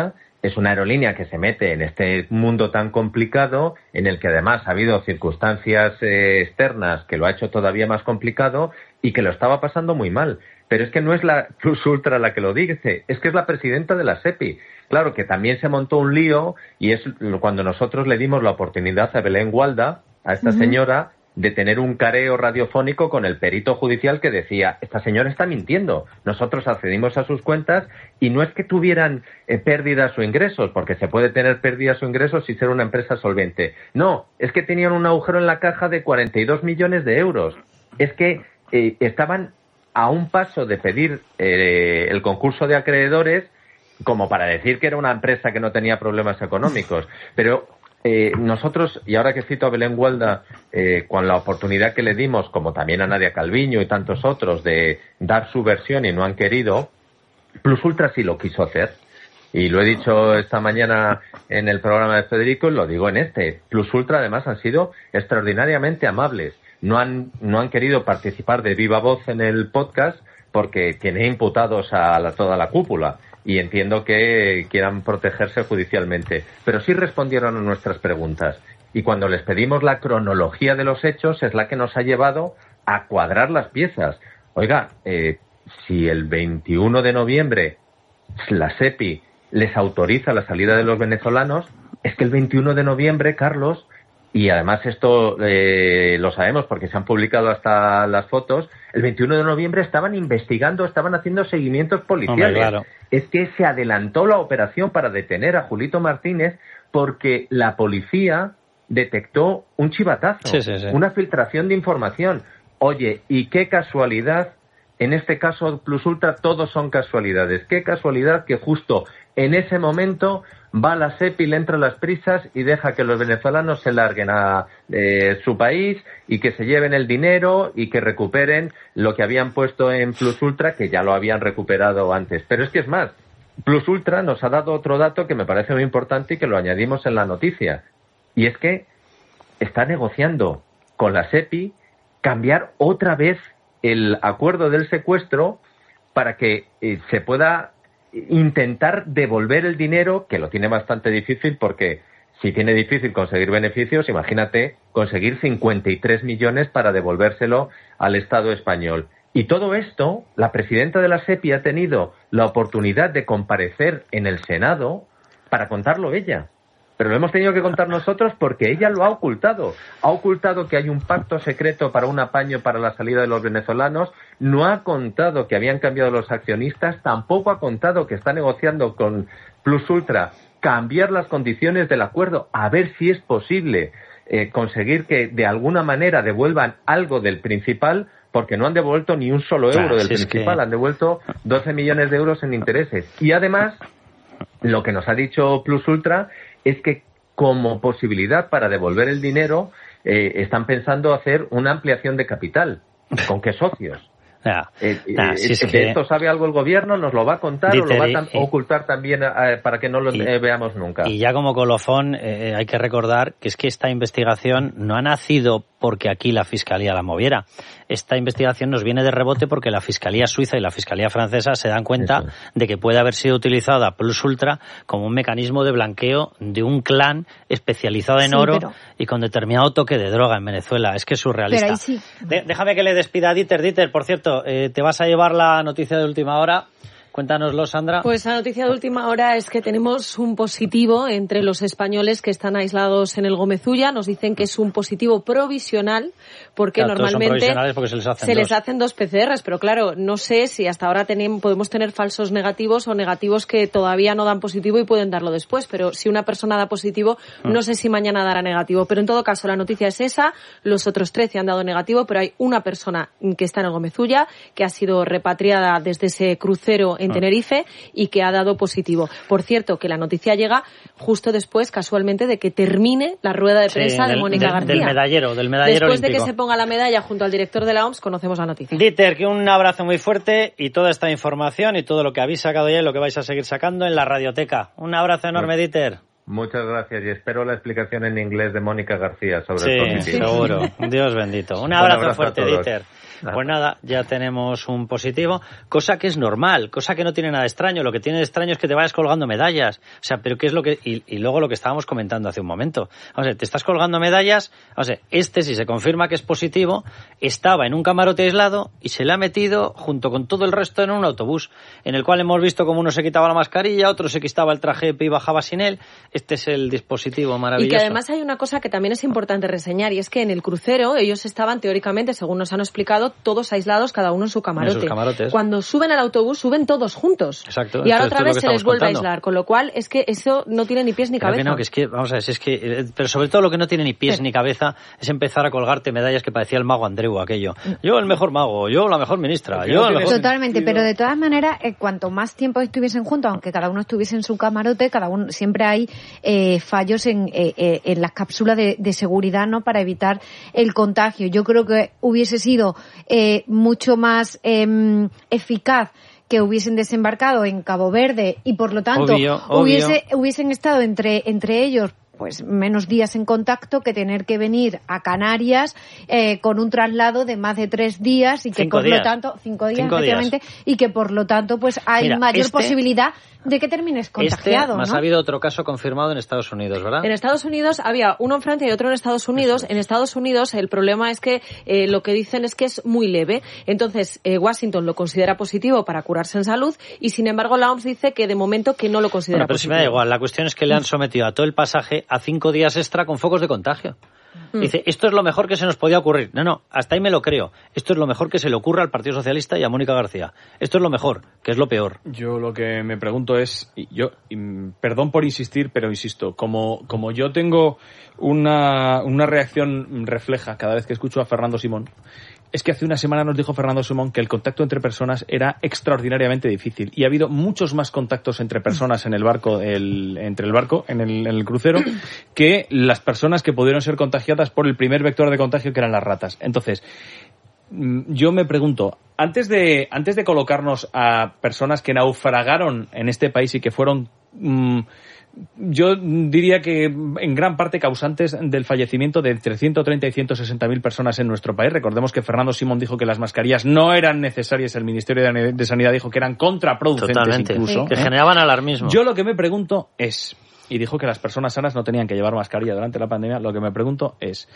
es una aerolínea que se mete en este mundo tan complicado, en el que además ha habido circunstancias eh, externas que lo ha hecho todavía más complicado y que lo estaba pasando muy mal. Pero es que no es la Plus Ultra la que lo dice, es que es la presidenta de la SEPI. Claro que también se montó un lío y es cuando nosotros le dimos la oportunidad a Belén Gualda, a esta uh-huh. señora, de tener un careo radiofónico con el perito judicial que decía, esta señora está mintiendo. Nosotros accedimos a sus cuentas y no es que tuvieran eh, pérdidas o ingresos, porque se puede tener pérdidas o ingresos y ser una empresa solvente. No, es que tenían un agujero en la caja de cuarenta y dos millones de euros. Es que eh, estaban a un paso de pedir eh, el concurso de acreedores como para decir que era una empresa que no tenía problemas económicos. Pero Eh, nosotros, y ahora que cito a Belén Gualda, eh, con la oportunidad que le dimos, como también a Nadia Calviño y tantos otros, de dar su versión y no han querido, Plus Ultra sí lo quiso hacer. Y lo he dicho esta mañana en el programa de Federico y lo digo en este. Plus Ultra además han sido extraordinariamente amables. No han, no han querido participar de viva voz en el podcast porque tiene imputados a la, toda la cúpula. Y entiendo que quieran protegerse judicialmente. Pero sí respondieron a nuestras preguntas. Y cuando les pedimos la cronología de los hechos es la que nos ha llevado a cuadrar las piezas. Oiga, eh, si el veintiuno de noviembre la SEPI les autoriza la salida de los venezolanos, es que el veintiuno de noviembre, Carlos, y además esto eh, lo sabemos porque se han publicado hasta las fotos, el veintiuno de noviembre estaban investigando, estaban haciendo seguimientos policiales. Hombre, claro. Es que se adelantó la operación para detener a Julito Martínez porque la policía detectó un chivatazo, sí, sí, sí. una filtración de información. Oye, y qué casualidad, en este caso Plus Ultra todos son casualidades. Qué casualidad que justo en ese momento va a la SEPI, le entra las prisas y deja que los venezolanos se larguen a eh, su país y que se lleven el dinero y que recuperen lo que habían puesto en Plus Ultra, que ya lo habían recuperado antes. Pero es que es más, Plus Ultra nos ha dado otro dato que me parece muy importante y que lo añadimos en la noticia. Y es que está negociando con la SEPI cambiar otra vez el acuerdo del secuestro para que eh, se pueda intentar devolver el dinero, que lo tiene bastante difícil porque si tiene difícil conseguir beneficios, imagínate conseguir cincuenta y tres millones para devolvérselo al Estado español. Y todo esto, la presidenta de la SEPI ha tenido la oportunidad de comparecer en el Senado para contarlo ella. Pero lo hemos tenido que contar nosotros porque ella lo ha ocultado. Ha ocultado que hay un pacto secreto para un apaño para la salida de los venezolanos. No ha contado que habían cambiado los accionistas. Tampoco ha contado que está negociando con Plus Ultra cambiar las condiciones del acuerdo. A ver si es posible eh, conseguir que de alguna manera devuelvan algo del principal, porque no han devuelto ni un solo euro claro, del si principal. Que... Han devuelto doce millones de euros en intereses. Y además, lo que nos ha dicho Plus Ultra es que como posibilidad para devolver el dinero eh, están pensando hacer una ampliación de capital. ¿Con qué socios? Ya, eh, ya, eh, si es ¿De que... esto sabe algo el gobierno? ¿Nos lo va a contar Dieter, o lo va a tam- y, ocultar también eh, para que no lo y, eh, veamos nunca? Y ya como colofón eh, hay que recordar que es que esta investigación no ha nacido porque aquí la Fiscalía la moviera. Esta investigación nos viene de rebote porque la Fiscalía Suiza y la Fiscalía Francesa se dan cuenta Eso. de que puede haber sido utilizada Plus Ultra como un mecanismo de blanqueo de un clan especializado en sí, oro pero... y con determinado toque de droga en Venezuela. Es que es surrealista. Pero ahí sí. de- déjame que le despida a Dieter. Dieter, por cierto, eh, te vas a llevar la noticia de última hora. Cuéntanoslo, Sandra. Pues la noticia de última hora es que tenemos un positivo entre los españoles que están aislados en el Gómez Ulla. Nos dicen que es un positivo provisional porque claro, normalmente porque se, les hacen, se dos. les hacen dos P C Rs. Pero claro, no sé si hasta ahora tenemos, podemos tener falsos negativos o negativos que todavía no dan positivo y pueden darlo después. Pero si una persona da positivo, mm. no sé si mañana dará negativo. Pero en todo caso, la noticia es esa. Los otros trece han dado negativo, pero hay una persona que está en el Gómez Ulla que ha sido repatriada desde ese crucero en Tenerife y que ha dado positivo. Por cierto, que la noticia llega justo después, casualmente, de que termine la rueda de prensa sí, del, de Mónica del, García. Del medallero, del medallero Después olímpico. de que se ponga la medalla junto al director de la O M S, conocemos la noticia. Dieter, que un abrazo muy fuerte y toda esta información y todo lo que habéis sacado ya y lo que vais a seguir sacando en la radioteca. Un abrazo enorme, sí. Dieter. Muchas gracias y espero la explicación en inglés de Mónica García sobre sí, el positivo. Sí, seguro. Dios bendito. Un abrazo, un abrazo fuerte, Dieter. Pues nada, ya tenemos un positivo, cosa que es normal, cosa que no tiene nada de extraño. Lo que tiene de extraño es que te vayas colgando medallas. O sea, pero ¿qué es lo que...? Y, y luego lo que estábamos comentando hace un momento. O sea, te estás colgando medallas, o sea, este, si se confirma que es positivo, estaba en un camarote aislado y se le ha metido junto con todo el resto en un autobús, en el cual hemos visto como uno se quitaba la mascarilla, otro se quitaba el traje y bajaba sin él. Este es el dispositivo maravilloso. Y que además hay una cosa que también es importante reseñar, y es que en el crucero ellos estaban teóricamente, según nos han explicado, todos aislados, cada uno en su camarote. En sus camarotes. Cuando suben al autobús, suben todos juntos. Exacto. Y ahora Esto, otra esto vez es se lo que les vuelve contando. a aislar, con lo cual es que eso no tiene ni pies ni Claro cabeza. que no, que es que, vamos a ver, si es que, eh, pero sobre todo lo que no tiene ni pies Sí. ni cabeza es empezar a colgarte medallas que parecía el mago Andreu aquello. Yo el mejor mago, yo la mejor ministra, yo el mejor... Totalmente, pero de todas maneras, eh, cuanto más tiempo estuviesen juntos, aunque cada uno estuviese en su camarote, cada uno siempre hay eh, fallos en, eh, eh, en las cápsulas de, de seguridad, ¿no?, para evitar el contagio. Yo creo que hubiese sido eh, mucho más eh, eficaz que hubiesen desembarcado en Cabo Verde y por lo tanto Obvio, obvio. Hubiese, hubiesen estado entre, entre ellos pues menos días en contacto que tener que venir a Canarias eh, con un traslado de más de tres días y que Cinco por días. lo tanto cinco días Cinco efectivamente días. y que por lo tanto pues hay Mira, mayor este- posibilidad de que termines contagiado, Este, más ¿no? ha habido otro caso confirmado en Estados Unidos, ¿verdad? En Estados Unidos había uno en Francia y otro en Estados Unidos. En Estados Unidos el problema es que eh, lo que dicen es que es muy leve. Entonces eh, Washington lo considera positivo para curarse en salud y sin embargo la O M S dice que de momento que no lo considera Bueno, pero si positivo. me da igual, la cuestión es que le han sometido a todo el pasaje a cinco días extra con focos de contagio. Mm. Dice, esto es lo mejor que se nos podía ocurrir. No, no, hasta ahí me lo creo. Esto es lo mejor que se le ocurre al Partido Socialista y a Mónica García. Esto es lo mejor, que es lo peor. Yo lo que me pregunto es, y yo, y, mm, perdón por insistir, pero insisto, como, como yo tengo una, una reacción refleja cada vez que escucho a Fernando Simón, es que hace una semana nos dijo Fernando Simón que el contacto entre personas era extraordinariamente difícil y ha habido muchos más contactos entre personas en el barco, el, entre el barco, en el, en el crucero, que las personas que pudieron ser contagiadas por el primer vector de contagio, que eran las ratas. Entonces, yo me pregunto, antes de antes de colocarnos a personas que naufragaron en este país y que fueron, mmm, yo diría que en gran parte causantes del fallecimiento de entre ciento treinta y ciento sesenta mil personas en nuestro país. Recordemos que Fernando Simón dijo que las mascarillas no eran necesarias, el Ministerio de Sanidad dijo que eran contraproducentes. Totalmente, incluso, que ¿eh? generaban alarmismo. Yo lo que me pregunto es, y dijo que las personas sanas no tenían que llevar mascarilla durante la pandemia, lo que me pregunto es,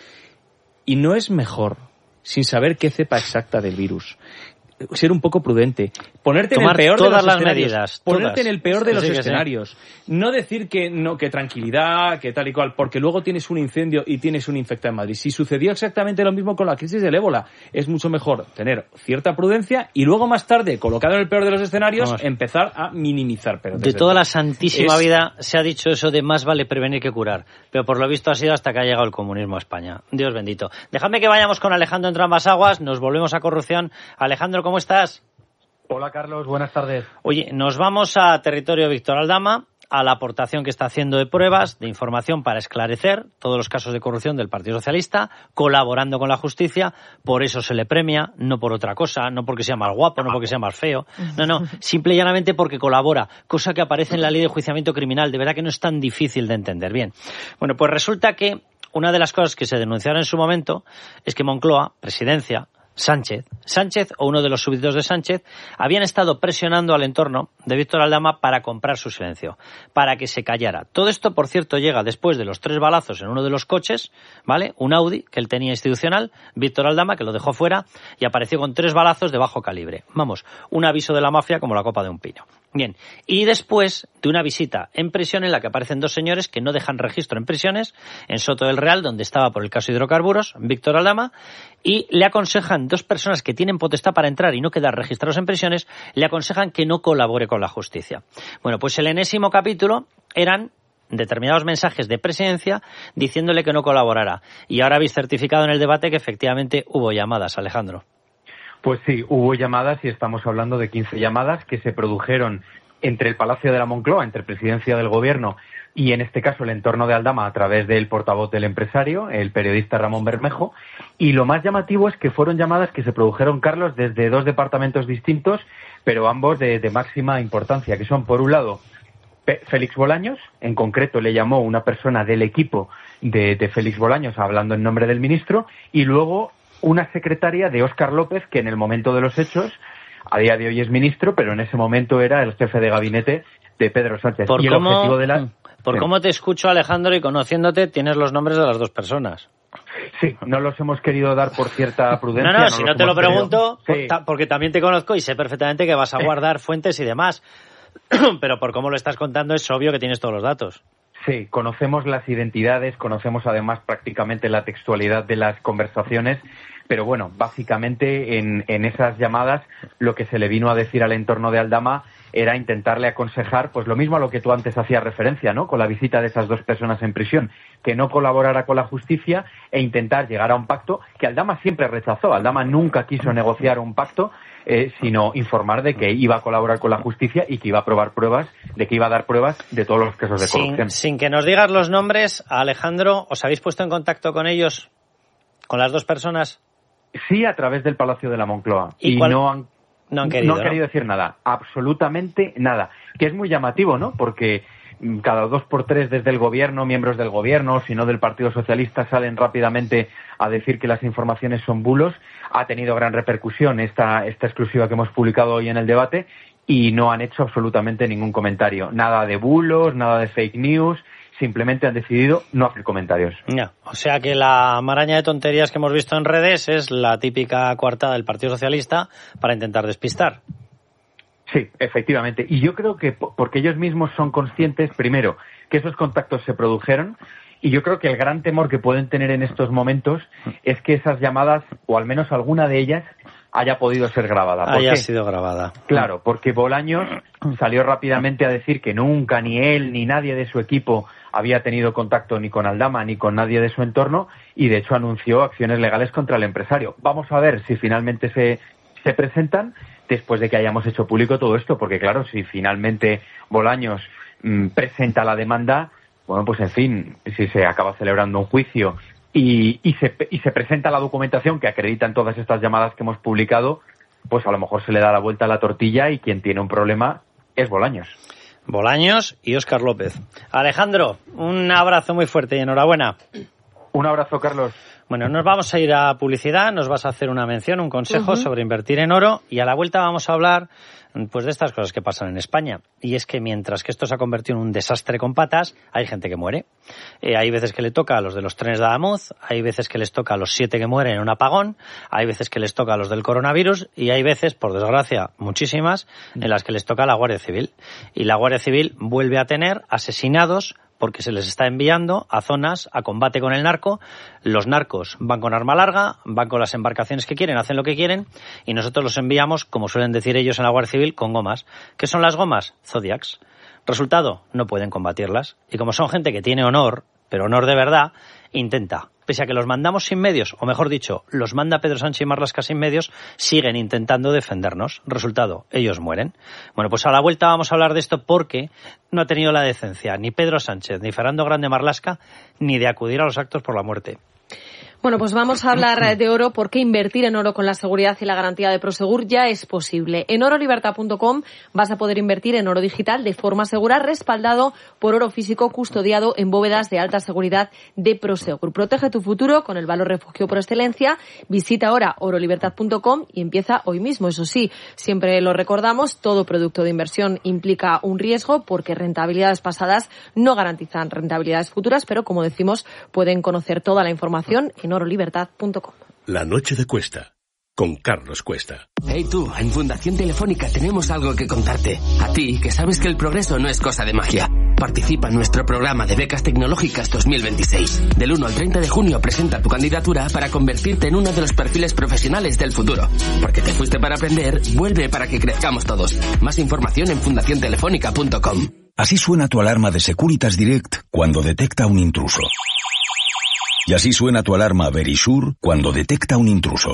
¿y no es mejor, sin saber qué cepa exacta del virus, ser un poco prudente, ponerte Tomar en el peor todas de los las escenarios, medidas, ponerte todas. en el peor de Sí, los sí, que sí. escenarios, no decir que no, que tranquilidad, que tal y cual, porque luego tienes un incendio y tienes un infectado en Madrid. Si sucedió exactamente lo mismo con la crisis del ébola, es mucho mejor tener cierta prudencia y luego más tarde, colocado en el peor de los escenarios, Vamos. empezar a minimizar. Pero De desde toda la luego, santísima es- vida se ha dicho eso de más vale prevenir que curar. Pero por lo visto ha sido hasta que ha llegado el comunismo a España. Dios bendito. Dejadme que vayamos con Alejandro entre ambas aguas. Nos volvemos a corrupción. Alejandro, ¿cómo estás? Hola Carlos, buenas tardes. Oye, nos vamos a territorio Víctor Aldama, a la aportación que está haciendo de pruebas, de información para esclarecer todos los casos de corrupción del Partido Socialista, colaborando con la justicia. Por eso se le premia, no por otra cosa, no porque sea más guapo, no porque sea más feo. No, no, simple y llanamente porque colabora, cosa que aparece en la ley de enjuiciamiento criminal. De verdad que no es tan difícil de entender. Bien, bueno, pues resulta que una de las cosas que se denunciaron en su momento es que Moncloa, Presidencia, Sánchez, Sánchez o uno de los súbditos de Sánchez habían estado presionando al entorno de Víctor Aldama para comprar su silencio, para que se callara. Todo esto, por cierto, llega después de los tres balazos en uno de los coches, ¿vale? Un Audi que él tenía institucional, Víctor Aldama, que lo dejó fuera y apareció con tres balazos de bajo calibre. Vamos, un aviso de la mafia como la copa de un pino. Bien, y después de una visita en prisión en la que aparecen dos señores que no dejan registro en prisiones, en Soto del Real, donde estaba por el caso de hidrocarburos, Víctor Aldama, y le aconsejan dos personas que tienen potestad para entrar y no quedar registrados en prisiones, le aconsejan que no colabore con la justicia. Bueno, pues el enésimo capítulo eran determinados mensajes de presidencia diciéndole que no colaborara. Y ahora habéis certificado en el debate que efectivamente hubo llamadas, Alejandro. Pues sí, hubo llamadas y estamos hablando de quince llamadas que se produjeron entre el Palacio de la Moncloa, entre Presidencia del Gobierno y en este caso el entorno de Aldama a través del portavoz del empresario, el periodista Ramón Bermejo. Y lo más llamativo es que fueron llamadas que se produjeron, Carlos, desde dos departamentos distintos, pero ambos de, de máxima importancia, que son, por un lado, Félix Bolaños, en concreto le llamó una persona del equipo de, de Félix Bolaños hablando en nombre del ministro, y luego una secretaria de Óscar López, que en el momento de los hechos, a día de hoy es ministro, pero en ese momento era el jefe de gabinete de Pedro Sánchez. Por y el cómo, objetivo de la... Por sí. cómo te escucho, Alejandro, y conociéndote, tienes los nombres de las dos personas. Sí, no los hemos querido dar por cierta prudencia. No, no, no si no te lo querido... pregunto, sí. porque también te conozco y sé perfectamente que vas a guardar fuentes y demás. Pero por cómo lo estás contando es obvio que tienes todos los datos. Sí, conocemos las identidades, conocemos además prácticamente la textualidad de las conversaciones, pero bueno, básicamente en, en esas llamadas lo que se le vino a decir al entorno de Aldama era intentarle aconsejar, pues lo mismo a lo que tú antes hacías referencia, ¿no? Con la visita de esas dos personas en prisión, que no colaborara con la justicia e intentar llegar a un pacto que Aldama siempre rechazó. Aldama nunca quiso negociar un pacto, eh, sino informar de que iba a colaborar con la justicia y que iba a probar pruebas, de que iba a dar pruebas de todos los casos de corrupción. Sin, sin que nos digas los nombres, Alejandro, ¿os habéis puesto en contacto con ellos, con las dos personas? Sí, a través del Palacio de la Moncloa. ¿Y, y cuál... no han No han querido, no han querido ¿no? decir nada, absolutamente nada. Que es muy llamativo, ¿no? Porque cada dos por tres desde el gobierno, miembros del gobierno, si no del Partido Socialista, salen rápidamente a decir que las informaciones son bulos. Ha tenido gran repercusión esta, esta exclusiva que hemos publicado hoy en el debate y no han hecho absolutamente ningún comentario. Nada de bulos, nada de fake news. Simplemente han decidido no hacer comentarios. Ya, o sea que la maraña de tonterías que hemos visto en redes es la típica coartada del Partido Socialista para intentar despistar. Sí, efectivamente. Y yo creo que porque ellos mismos son conscientes, primero, que esos contactos se produjeron, y yo creo que el gran temor que pueden tener en estos momentos es que esas llamadas, o al menos alguna de ellas, haya podido ser grabada. ¿Por haya qué? sido grabada. Claro, porque Bolaños salió rápidamente a decir que nunca, ni él, ni nadie de su equipo había tenido contacto ni con Aldama ni con nadie de su entorno, y de hecho anunció acciones legales contra el empresario. Vamos a ver si finalmente se, se presentan después de que hayamos hecho público todo esto, porque claro, si finalmente Bolaños mmm, presenta la demanda, bueno, pues en fin, si se acaba celebrando un juicio y, y, se, y se presenta la documentación que acreditan todas estas llamadas que hemos publicado, pues a lo mejor se le da la vuelta a la tortilla y quien tiene un problema es Bolaños. Bolaños y Óscar López. Alejandro, un abrazo muy fuerte y enhorabuena. Un abrazo, Carlos. Bueno, nos vamos a ir a publicidad, nos vas a hacer una mención, un consejo uh-huh. sobre invertir en oro, y a la vuelta vamos a hablar pues de estas cosas que pasan en España. Y es que mientras que esto se ha convertido en un desastre con patas, hay gente que muere. Eh, hay veces que le toca a los de los trenes de Adamuz, hay veces que les toca a los siete que mueren en un apagón, hay veces que les toca a los del coronavirus, y hay veces, por desgracia, muchísimas, en las que les toca a la Guardia Civil. Y la Guardia Civil vuelve a tener asesinados porque se les está enviando a zonas a combate con el narco. Los narcos van con arma larga, van con las embarcaciones que quieren, hacen lo que quieren, y nosotros los enviamos, como suelen decir ellos en la Guardia Civil, con gomas. ¿Qué son las gomas? Zodiacs. Resultado, no pueden combatirlas. Y como son gente que tiene honor, pero honor de verdad, intenta. Pese a que los mandamos sin medios, o mejor dicho, los manda Pedro Sánchez y Marlaska sin medios, siguen intentando defendernos. Resultado, ellos mueren. Bueno, pues a la vuelta vamos a hablar de esto porque no ha tenido la decencia ni Pedro Sánchez ni Fernando Grande Marlaska ni de acudir a los actos por la muerte. Bueno, pues vamos a hablar de oro, porque invertir en oro con la seguridad y la garantía de Prosegur ya es posible. En oro libertad punto com vas a poder invertir en oro digital de forma segura, respaldado por oro físico custodiado en bóvedas de alta seguridad de Prosegur. Protege tu futuro con el valor refugio por excelencia. Visita ahora oro libertad punto com y empieza hoy mismo. Eso sí, siempre lo recordamos, todo producto de inversión implica un riesgo, porque rentabilidades pasadas no garantizan rentabilidades futuras, pero como decimos, pueden conocer toda la información en oro libertad punto com. La noche de Cuesta, con Carlos Cuesta. Hey tú, en Fundación Telefónica tenemos algo que contarte. A ti, que sabes que el progreso no es cosa de magia. Participa en nuestro programa de becas tecnológicas dos mil veintiséis. Del uno al treinta de junio presenta tu candidatura para convertirte en uno de los perfiles profesionales del futuro. Porque te fuiste para aprender, vuelve para que crezcamos todos. Más información en fundación telefónica punto com. Así suena tu alarma de Securitas Direct cuando detecta un intruso. Y así suena tu alarma Verisure cuando detecta un intruso.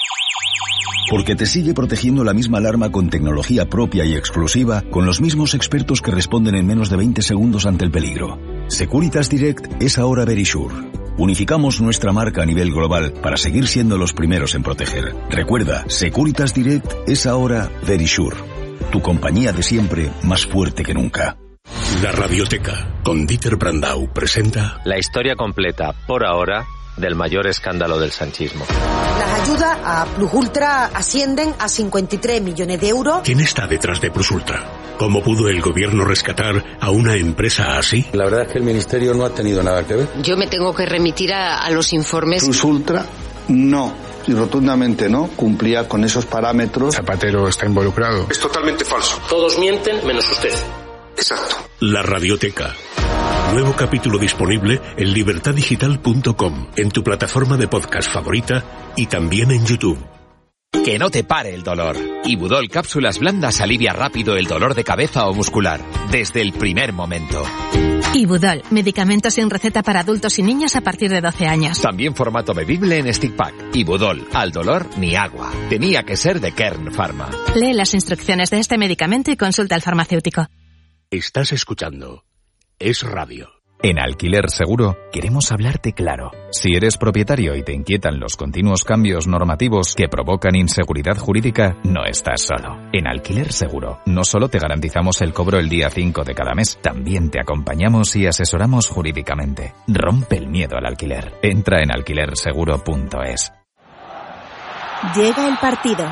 Porque te sigue protegiendo la misma alarma con tecnología propia y exclusiva, con los mismos expertos que responden en menos de veinte segundos ante el peligro. Securitas Direct es ahora Verisure. Unificamos nuestra marca a nivel global para seguir siendo los primeros en proteger. Recuerda, Securitas Direct es ahora Verisure. Tu compañía de siempre, más fuerte que nunca. La Radioteca, con Dieter Brandau, presenta... La historia completa, por ahora, del mayor escándalo del sanchismo. Las ayudas a Plus Ultra ascienden a cincuenta y tres millones de euros. ¿Quién está detrás de Plus Ultra? ¿Cómo pudo el gobierno rescatar a una empresa así? La verdad es que el ministerio no ha tenido nada que ver. Yo me tengo que remitir a, a los informes. Plus Ultra no, y rotundamente no, cumplía con esos parámetros. Zapatero está involucrado. Es totalmente falso. Todos mienten menos usted. Exacto. La Radioteca. Nuevo capítulo disponible en libertad digital punto com, en tu plataforma de podcast favorita y también en YouTube. Que no te pare el dolor. Ibudol Cápsulas Blandas alivia rápido el dolor de cabeza o muscular, desde el primer momento. Ibudol, medicamento sin receta para adultos y niños a partir de doce años. También formato bebible en stick pack. Ibudol, al dolor ni agua. Tenía que ser de Kern Pharma. Lee las instrucciones de este medicamento y consulta al farmacéutico. Estás escuchando Es Radio. En Alquiler Seguro queremos hablarte claro. Si eres propietario y te inquietan los continuos cambios normativos que provocan inseguridad jurídica, no estás solo. En Alquiler Seguro no solo te garantizamos el cobro el día cinco de cada mes, también te acompañamos y asesoramos jurídicamente. Rompe el miedo al alquiler. Entra en alquiler seguro punto es. Llega el partido.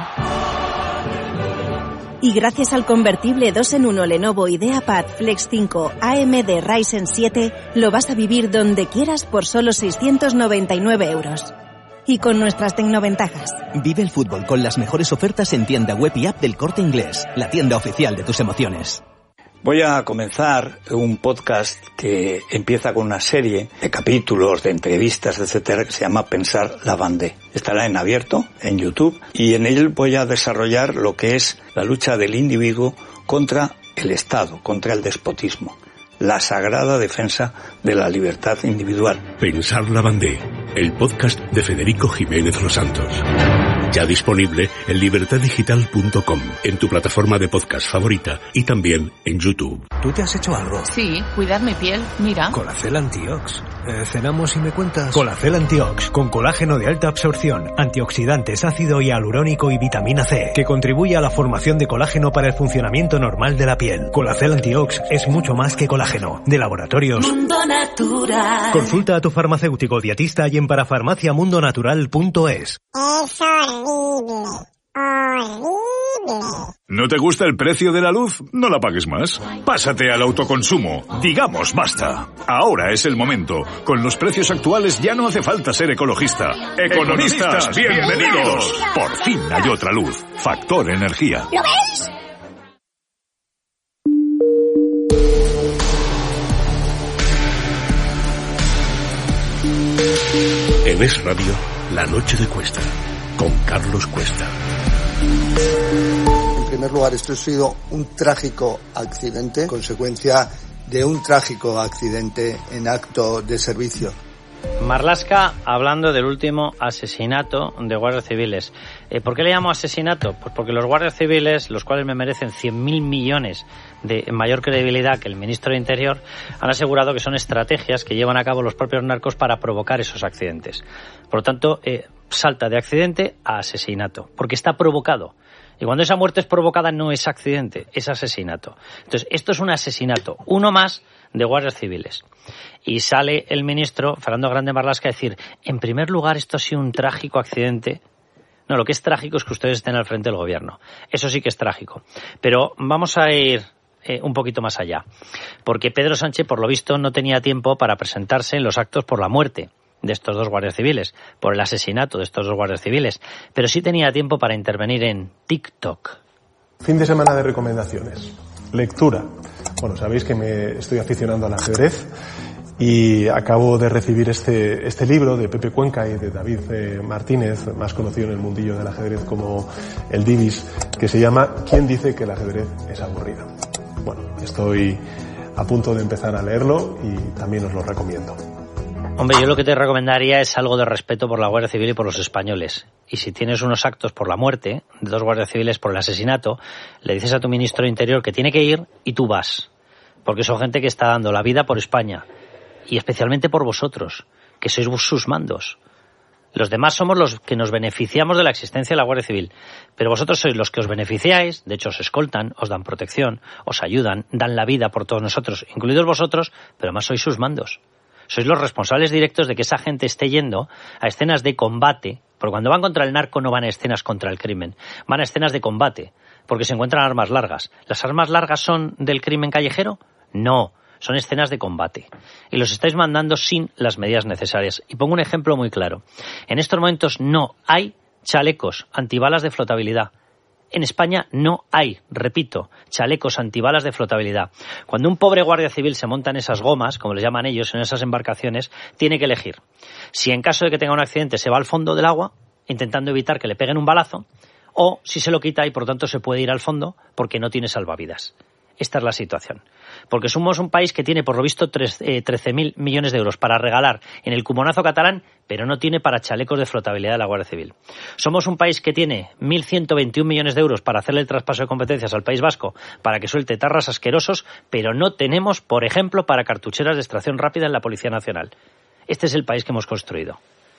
Y gracias al convertible dos en uno Lenovo IdeaPad Flex cinco A M D Ryzen siete, lo vas a vivir donde quieras por solo seiscientos noventa y nueve euros. Y con nuestras tecnoventajas. Vive el fútbol con las mejores ofertas en tienda web y app del Corte Inglés, la tienda oficial de tus emociones. Voy a comenzar un podcast que empieza con una serie de capítulos, de entrevistas, etcétera, que se llama Pensar la Vendée. Estará en abierto, en YouTube, y en él voy a desarrollar lo que es la lucha del individuo contra el Estado, contra el despotismo. La sagrada defensa de la libertad individual. Pensar la Vendée, el podcast de Federico Jiménez Los Santos. Ya disponible en libertad digital punto com, en tu plataforma de podcast favorita y también en YouTube. ¿Tú te has hecho algo? Sí, cuidar mi piel, mira. Colacel Antiox. Eh, ¿Cenamos y me cuentas? Colacel Antiox, con colágeno de alta absorción, antioxidantes, ácido hialurónico y vitamina C, que contribuye a la formación de colágeno para el funcionamiento normal de la piel. Colacel Antiox es mucho más que colágeno. De Laboratorios Mundo Natural. Consulta a tu farmacéutico dietista y en parafarmacia mundo natural punto es. Es horrible, horrible. ¿No te gusta el precio de la luz? No la pagues más. Pásate al autoconsumo. Digamos basta. Ahora es el momento. Con los precios actuales ya no hace falta ser ecologista. ¡Economistas, bienvenidos! Por fin hay otra luz. Factor Energía. ¿Lo veis? En Es Radio, La Noche de Cuesta, con Carlos Cuesta. En primer lugar, esto ha sido un trágico accidente, consecuencia de un trágico accidente en acto de servicio. Marlaska hablando del último asesinato de guardias civiles. Eh, ¿Por qué le llamo asesinato? Pues porque los guardias civiles, los cuales me merecen cien mil millones de mayor credibilidad que el ministro de Interior, han asegurado que son estrategias que llevan a cabo los propios narcos para provocar esos accidentes. Por lo tanto, eh, salta de accidente a asesinato, porque está provocado. Y cuando esa muerte es provocada no es accidente, es asesinato. Entonces, esto es un asesinato, uno más de guardias civiles. Y sale el ministro, Fernando Grande Marlaska, a decir, en primer lugar, esto ha sido un trágico accidente. No, lo que es trágico es que ustedes estén al frente del gobierno. Eso sí que es trágico. Pero vamos a ir eh, un poquito más allá. Porque Pedro Sánchez, por lo visto, no tenía tiempo para presentarse en los actos por la muerte de estos dos guardias civiles, por el asesinato de estos dos guardias civiles, pero sí tenía tiempo para intervenir en TikTok. Fin de semana de recomendaciones. Lectura. Bueno, sabéis que me estoy aficionando al ajedrez y acabo de recibir este, este libro de Pepe Cuenca y de David eh, Martínez, más conocido en el mundillo del ajedrez como el Divis, que se llama ¿Quién dice que el ajedrez es aburrido? Bueno, estoy a punto de empezar a leerlo y también os lo recomiendo. Hombre, yo lo que te recomendaría es algo de respeto por la Guardia Civil y por los españoles. Y si tienes unos actos por la muerte de dos guardias civiles por el asesinato, le dices a tu ministro de Interior que tiene que ir y tú vas. Porque son gente que está dando la vida por España. Y especialmente por vosotros, que sois sus mandos. Los demás somos los que nos beneficiamos de la existencia de la Guardia Civil. Pero vosotros sois los que os beneficiáis, de hecho os escoltan, os dan protección, os ayudan, dan la vida por todos nosotros, incluidos vosotros, pero además sois sus mandos. Sois los responsables directos de que esa gente esté yendo a escenas de combate, porque cuando van contra el narco no van a escenas contra el crimen, van a escenas de combate, porque se encuentran armas largas. ¿Las armas largas son del crimen callejero? No, son escenas de combate. Y los estáis mandando sin las medidas necesarias. Y pongo un ejemplo muy claro. En estos momentos no hay chalecos antibalas de flotabilidad. En España no hay, repito, chalecos antibalas de flotabilidad. Cuando un pobre guardia civil se monta en esas gomas, como les llaman ellos, en esas embarcaciones, tiene que elegir. Si en caso de que tenga un accidente se va al fondo del agua, intentando evitar que le peguen un balazo, o si se lo quita y por tanto se puede ir al fondo porque no tiene salvavidas. Esta es la situación. Porque somos un país que tiene, por lo visto, trece mil millones de euros para regalar en el cumonazo catalán, pero no tiene para chalecos de flotabilidad de la Guardia Civil. Somos un país que tiene mil ciento veintiún millones de euros para hacerle el traspaso de competencias al País Vasco para que suelte tarras asquerosos, pero no tenemos, por ejemplo, para cartucheras de extracción rápida en la Policía Nacional. Este es el país que hemos construido.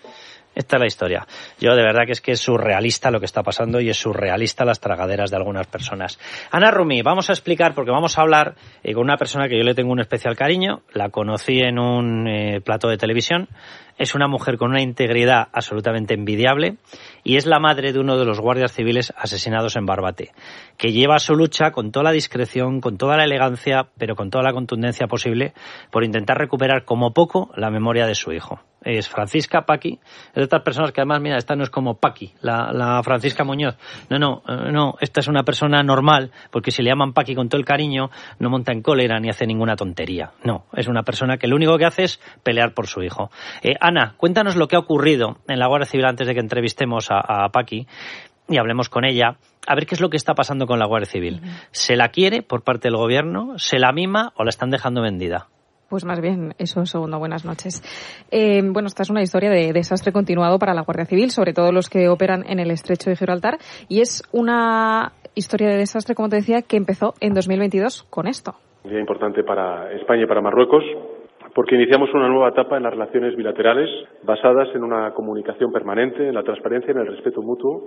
Esta es la historia. Yo de verdad que es que es surrealista lo que está pasando y es surrealista las tragaderas de algunas personas. Ana Rumi, vamos a explicar, porque vamos a hablar eh, con una persona que yo le tengo un especial cariño. La conocí en un eh, plató de televisión. Es una mujer con una integridad absolutamente envidiable y es la madre de uno de los guardias civiles asesinados en Barbate, que lleva su lucha con toda la discreción, con toda la elegancia, pero con toda la contundencia posible por intentar recuperar como poco la memoria de su hijo. Es Francisca Paqui, es de estas personas que además, mira, esta no es como Paqui, la, la Francisca Muñoz. No, no, no, esta es una persona normal, porque si le llaman Paqui con todo el cariño, no monta en cólera ni hace ninguna tontería. No, es una persona que lo único que hace es pelear por su hijo. Eh, Ana, cuéntanos lo que ha ocurrido en la Guardia Civil antes de que entrevistemos a, a Paqui y hablemos con ella. A ver qué es lo que está pasando con la Guardia Civil. ¿Se la quiere por parte del gobierno? ¿Se la mima o la están dejando vendida? Pues más bien, eso segundo, buenas noches. Eh, bueno, esta es una historia de desastre continuado para la Guardia Civil, sobre todo los que operan en el Estrecho de Gibraltar, y es una historia de desastre, como te decía, que empezó en dos mil veintidós con esto. Un día importante para España y para Marruecos, porque iniciamos una nueva etapa en las relaciones bilaterales basadas en una comunicación permanente, en la transparencia, en el respeto mutuo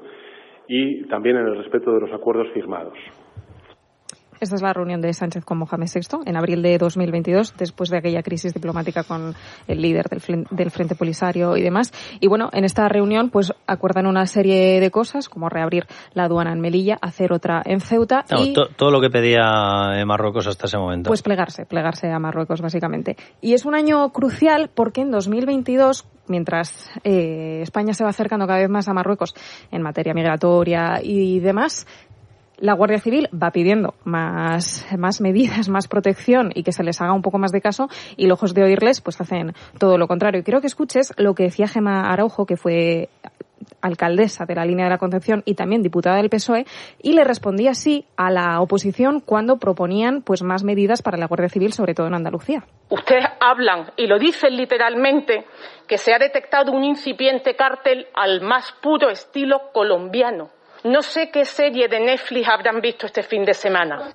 y también en el respeto de los acuerdos firmados. Esta es la reunión de Sánchez con Mohamed sexto en abril de dos mil veintidós, después de aquella crisis diplomática con el líder del, del Frente Polisario y demás. Y bueno, en esta reunión pues acuerdan una serie de cosas, como reabrir la aduana en Melilla, hacer otra en Ceuta. No, y to, todo lo que pedía Marruecos hasta ese momento. Pues plegarse, plegarse a Marruecos, básicamente. Y es un año crucial porque en dos mil veintidós, mientras eh, España se va acercando cada vez más a Marruecos en materia migratoria y demás, la Guardia Civil va pidiendo más, más medidas, más protección y que se les haga un poco más de caso, y lejos de oírles, pues hacen todo lo contrario. Y quiero que escuches lo que decía Gemma Araujo, que fue alcaldesa de la Línea de la Concepción y también diputada del P S O E, y le respondía así a la oposición cuando proponían pues más medidas para la Guardia Civil, sobre todo en Andalucía. Ustedes hablan, y lo dicen literalmente, que se ha detectado un incipiente cártel al más puro estilo colombiano. No sé qué serie de Netflix habrán visto este fin de semana.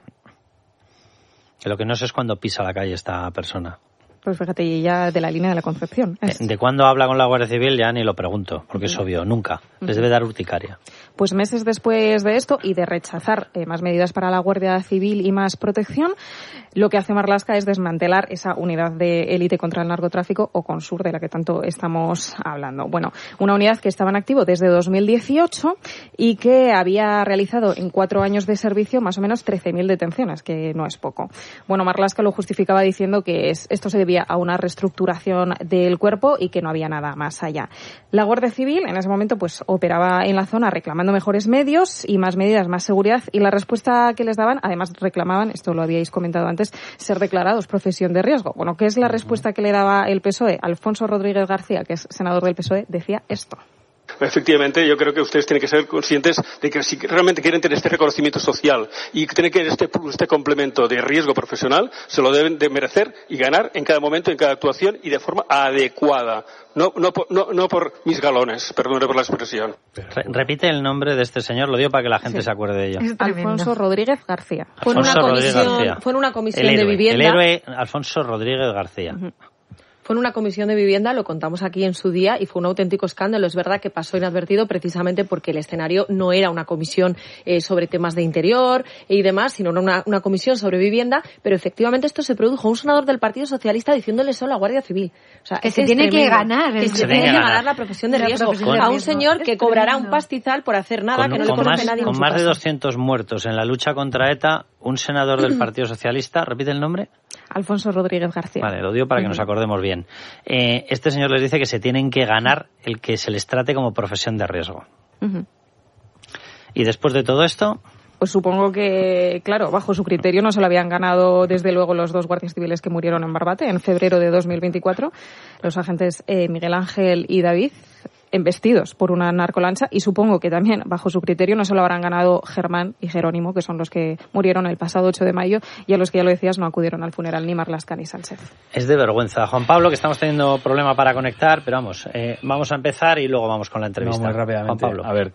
Lo que no sé es cuándo pisa la calle esta persona. Pues fíjate, ya de la Línea de la Concepción. Es... De cuándo habla con la Guardia Civil ya ni lo pregunto, porque es obvio, nunca. Les debe dar urticaria. Pues meses después de esto y de rechazar eh, más medidas para la Guardia Civil y más protección, lo que hace Marlaska es desmantelar esa unidad de élite contra el narcotráfico, o Consur, de la que tanto estamos hablando. Bueno, una unidad que estaba en activo desde dos mil dieciocho y que había realizado en cuatro años de servicio más o menos trece mil detenciones, que no es poco. Bueno, Marlaska lo justificaba diciendo que es, esto se debía a una reestructuración del cuerpo y que no había nada más allá. La Guardia Civil en ese momento pues operaba en la zona reclamando mejores medios y más medidas, más seguridad, y la respuesta que les daban, además reclamaban, esto lo habíais comentado antes, ser declarados profesión de riesgo. Bueno, ¿qué es la respuesta que le daba el P S O E? Alfonso Rodríguez García, que es senador del P S O E, decía esto. Efectivamente, yo creo que ustedes tienen que ser conscientes de que si realmente quieren tener este reconocimiento social y tienen que este, este complemento de riesgo profesional, se lo deben de merecer y ganar en cada momento, en cada actuación y de forma adecuada. No, no, no, no por mis galones, perdone por la expresión. Re- repite el nombre de este señor, lo digo para que la gente sí. se acuerde de ello. Alfonso Rodríguez García. Fue en una comisión, fue en una comisión héroe, de vivienda. El héroe Alfonso Rodríguez García. Uh-huh. fue en una comisión de vivienda, lo contamos aquí en su día, y fue un auténtico escándalo. Es verdad que pasó inadvertido precisamente porque el escenario no era una comisión eh, sobre temas de interior y demás, sino una, una comisión sobre vivienda, pero efectivamente esto se produjo. Un senador del Partido Socialista diciéndole eso a la Guardia Civil. O sea, que se tiene tremendo. que ganar. Que se tiene que ganar. ganar la profesión de riesgo. Profesión de a un riesgo. señor que cobrará un pastizal por hacer nada con, que no le conoce nadie. Con más de doscientos muertos en la lucha contra ETA, un senador del Partido Socialista, ¿repite el nombre? Alfonso Rodríguez García. Vale, lo digo para que nos acordemos bien. Eh, este señor les dice que se tienen que ganar el que se les trate como profesión de riesgo. Uh-huh. Y después de todo esto... Pues supongo que, claro, bajo su criterio no se lo habían ganado desde luego los dos guardias civiles que murieron en Barbate en febrero de dos mil veinticuatro, los agentes eh, Miguel Ángel y David, embestidos por una narcolancha, y supongo que también bajo su criterio no se lo habrán ganado Germán y Jerónimo, que son los que murieron el pasado ocho de mayo y a los que, ya lo decías, no acudieron al funeral ni Marlaska ni Sánchez. Es de vergüenza. Juan Pablo, que estamos teniendo problema para conectar, pero vamos, eh, vamos a empezar y luego vamos con la entrevista. No, muy rápidamente. Juan Pablo. A ver,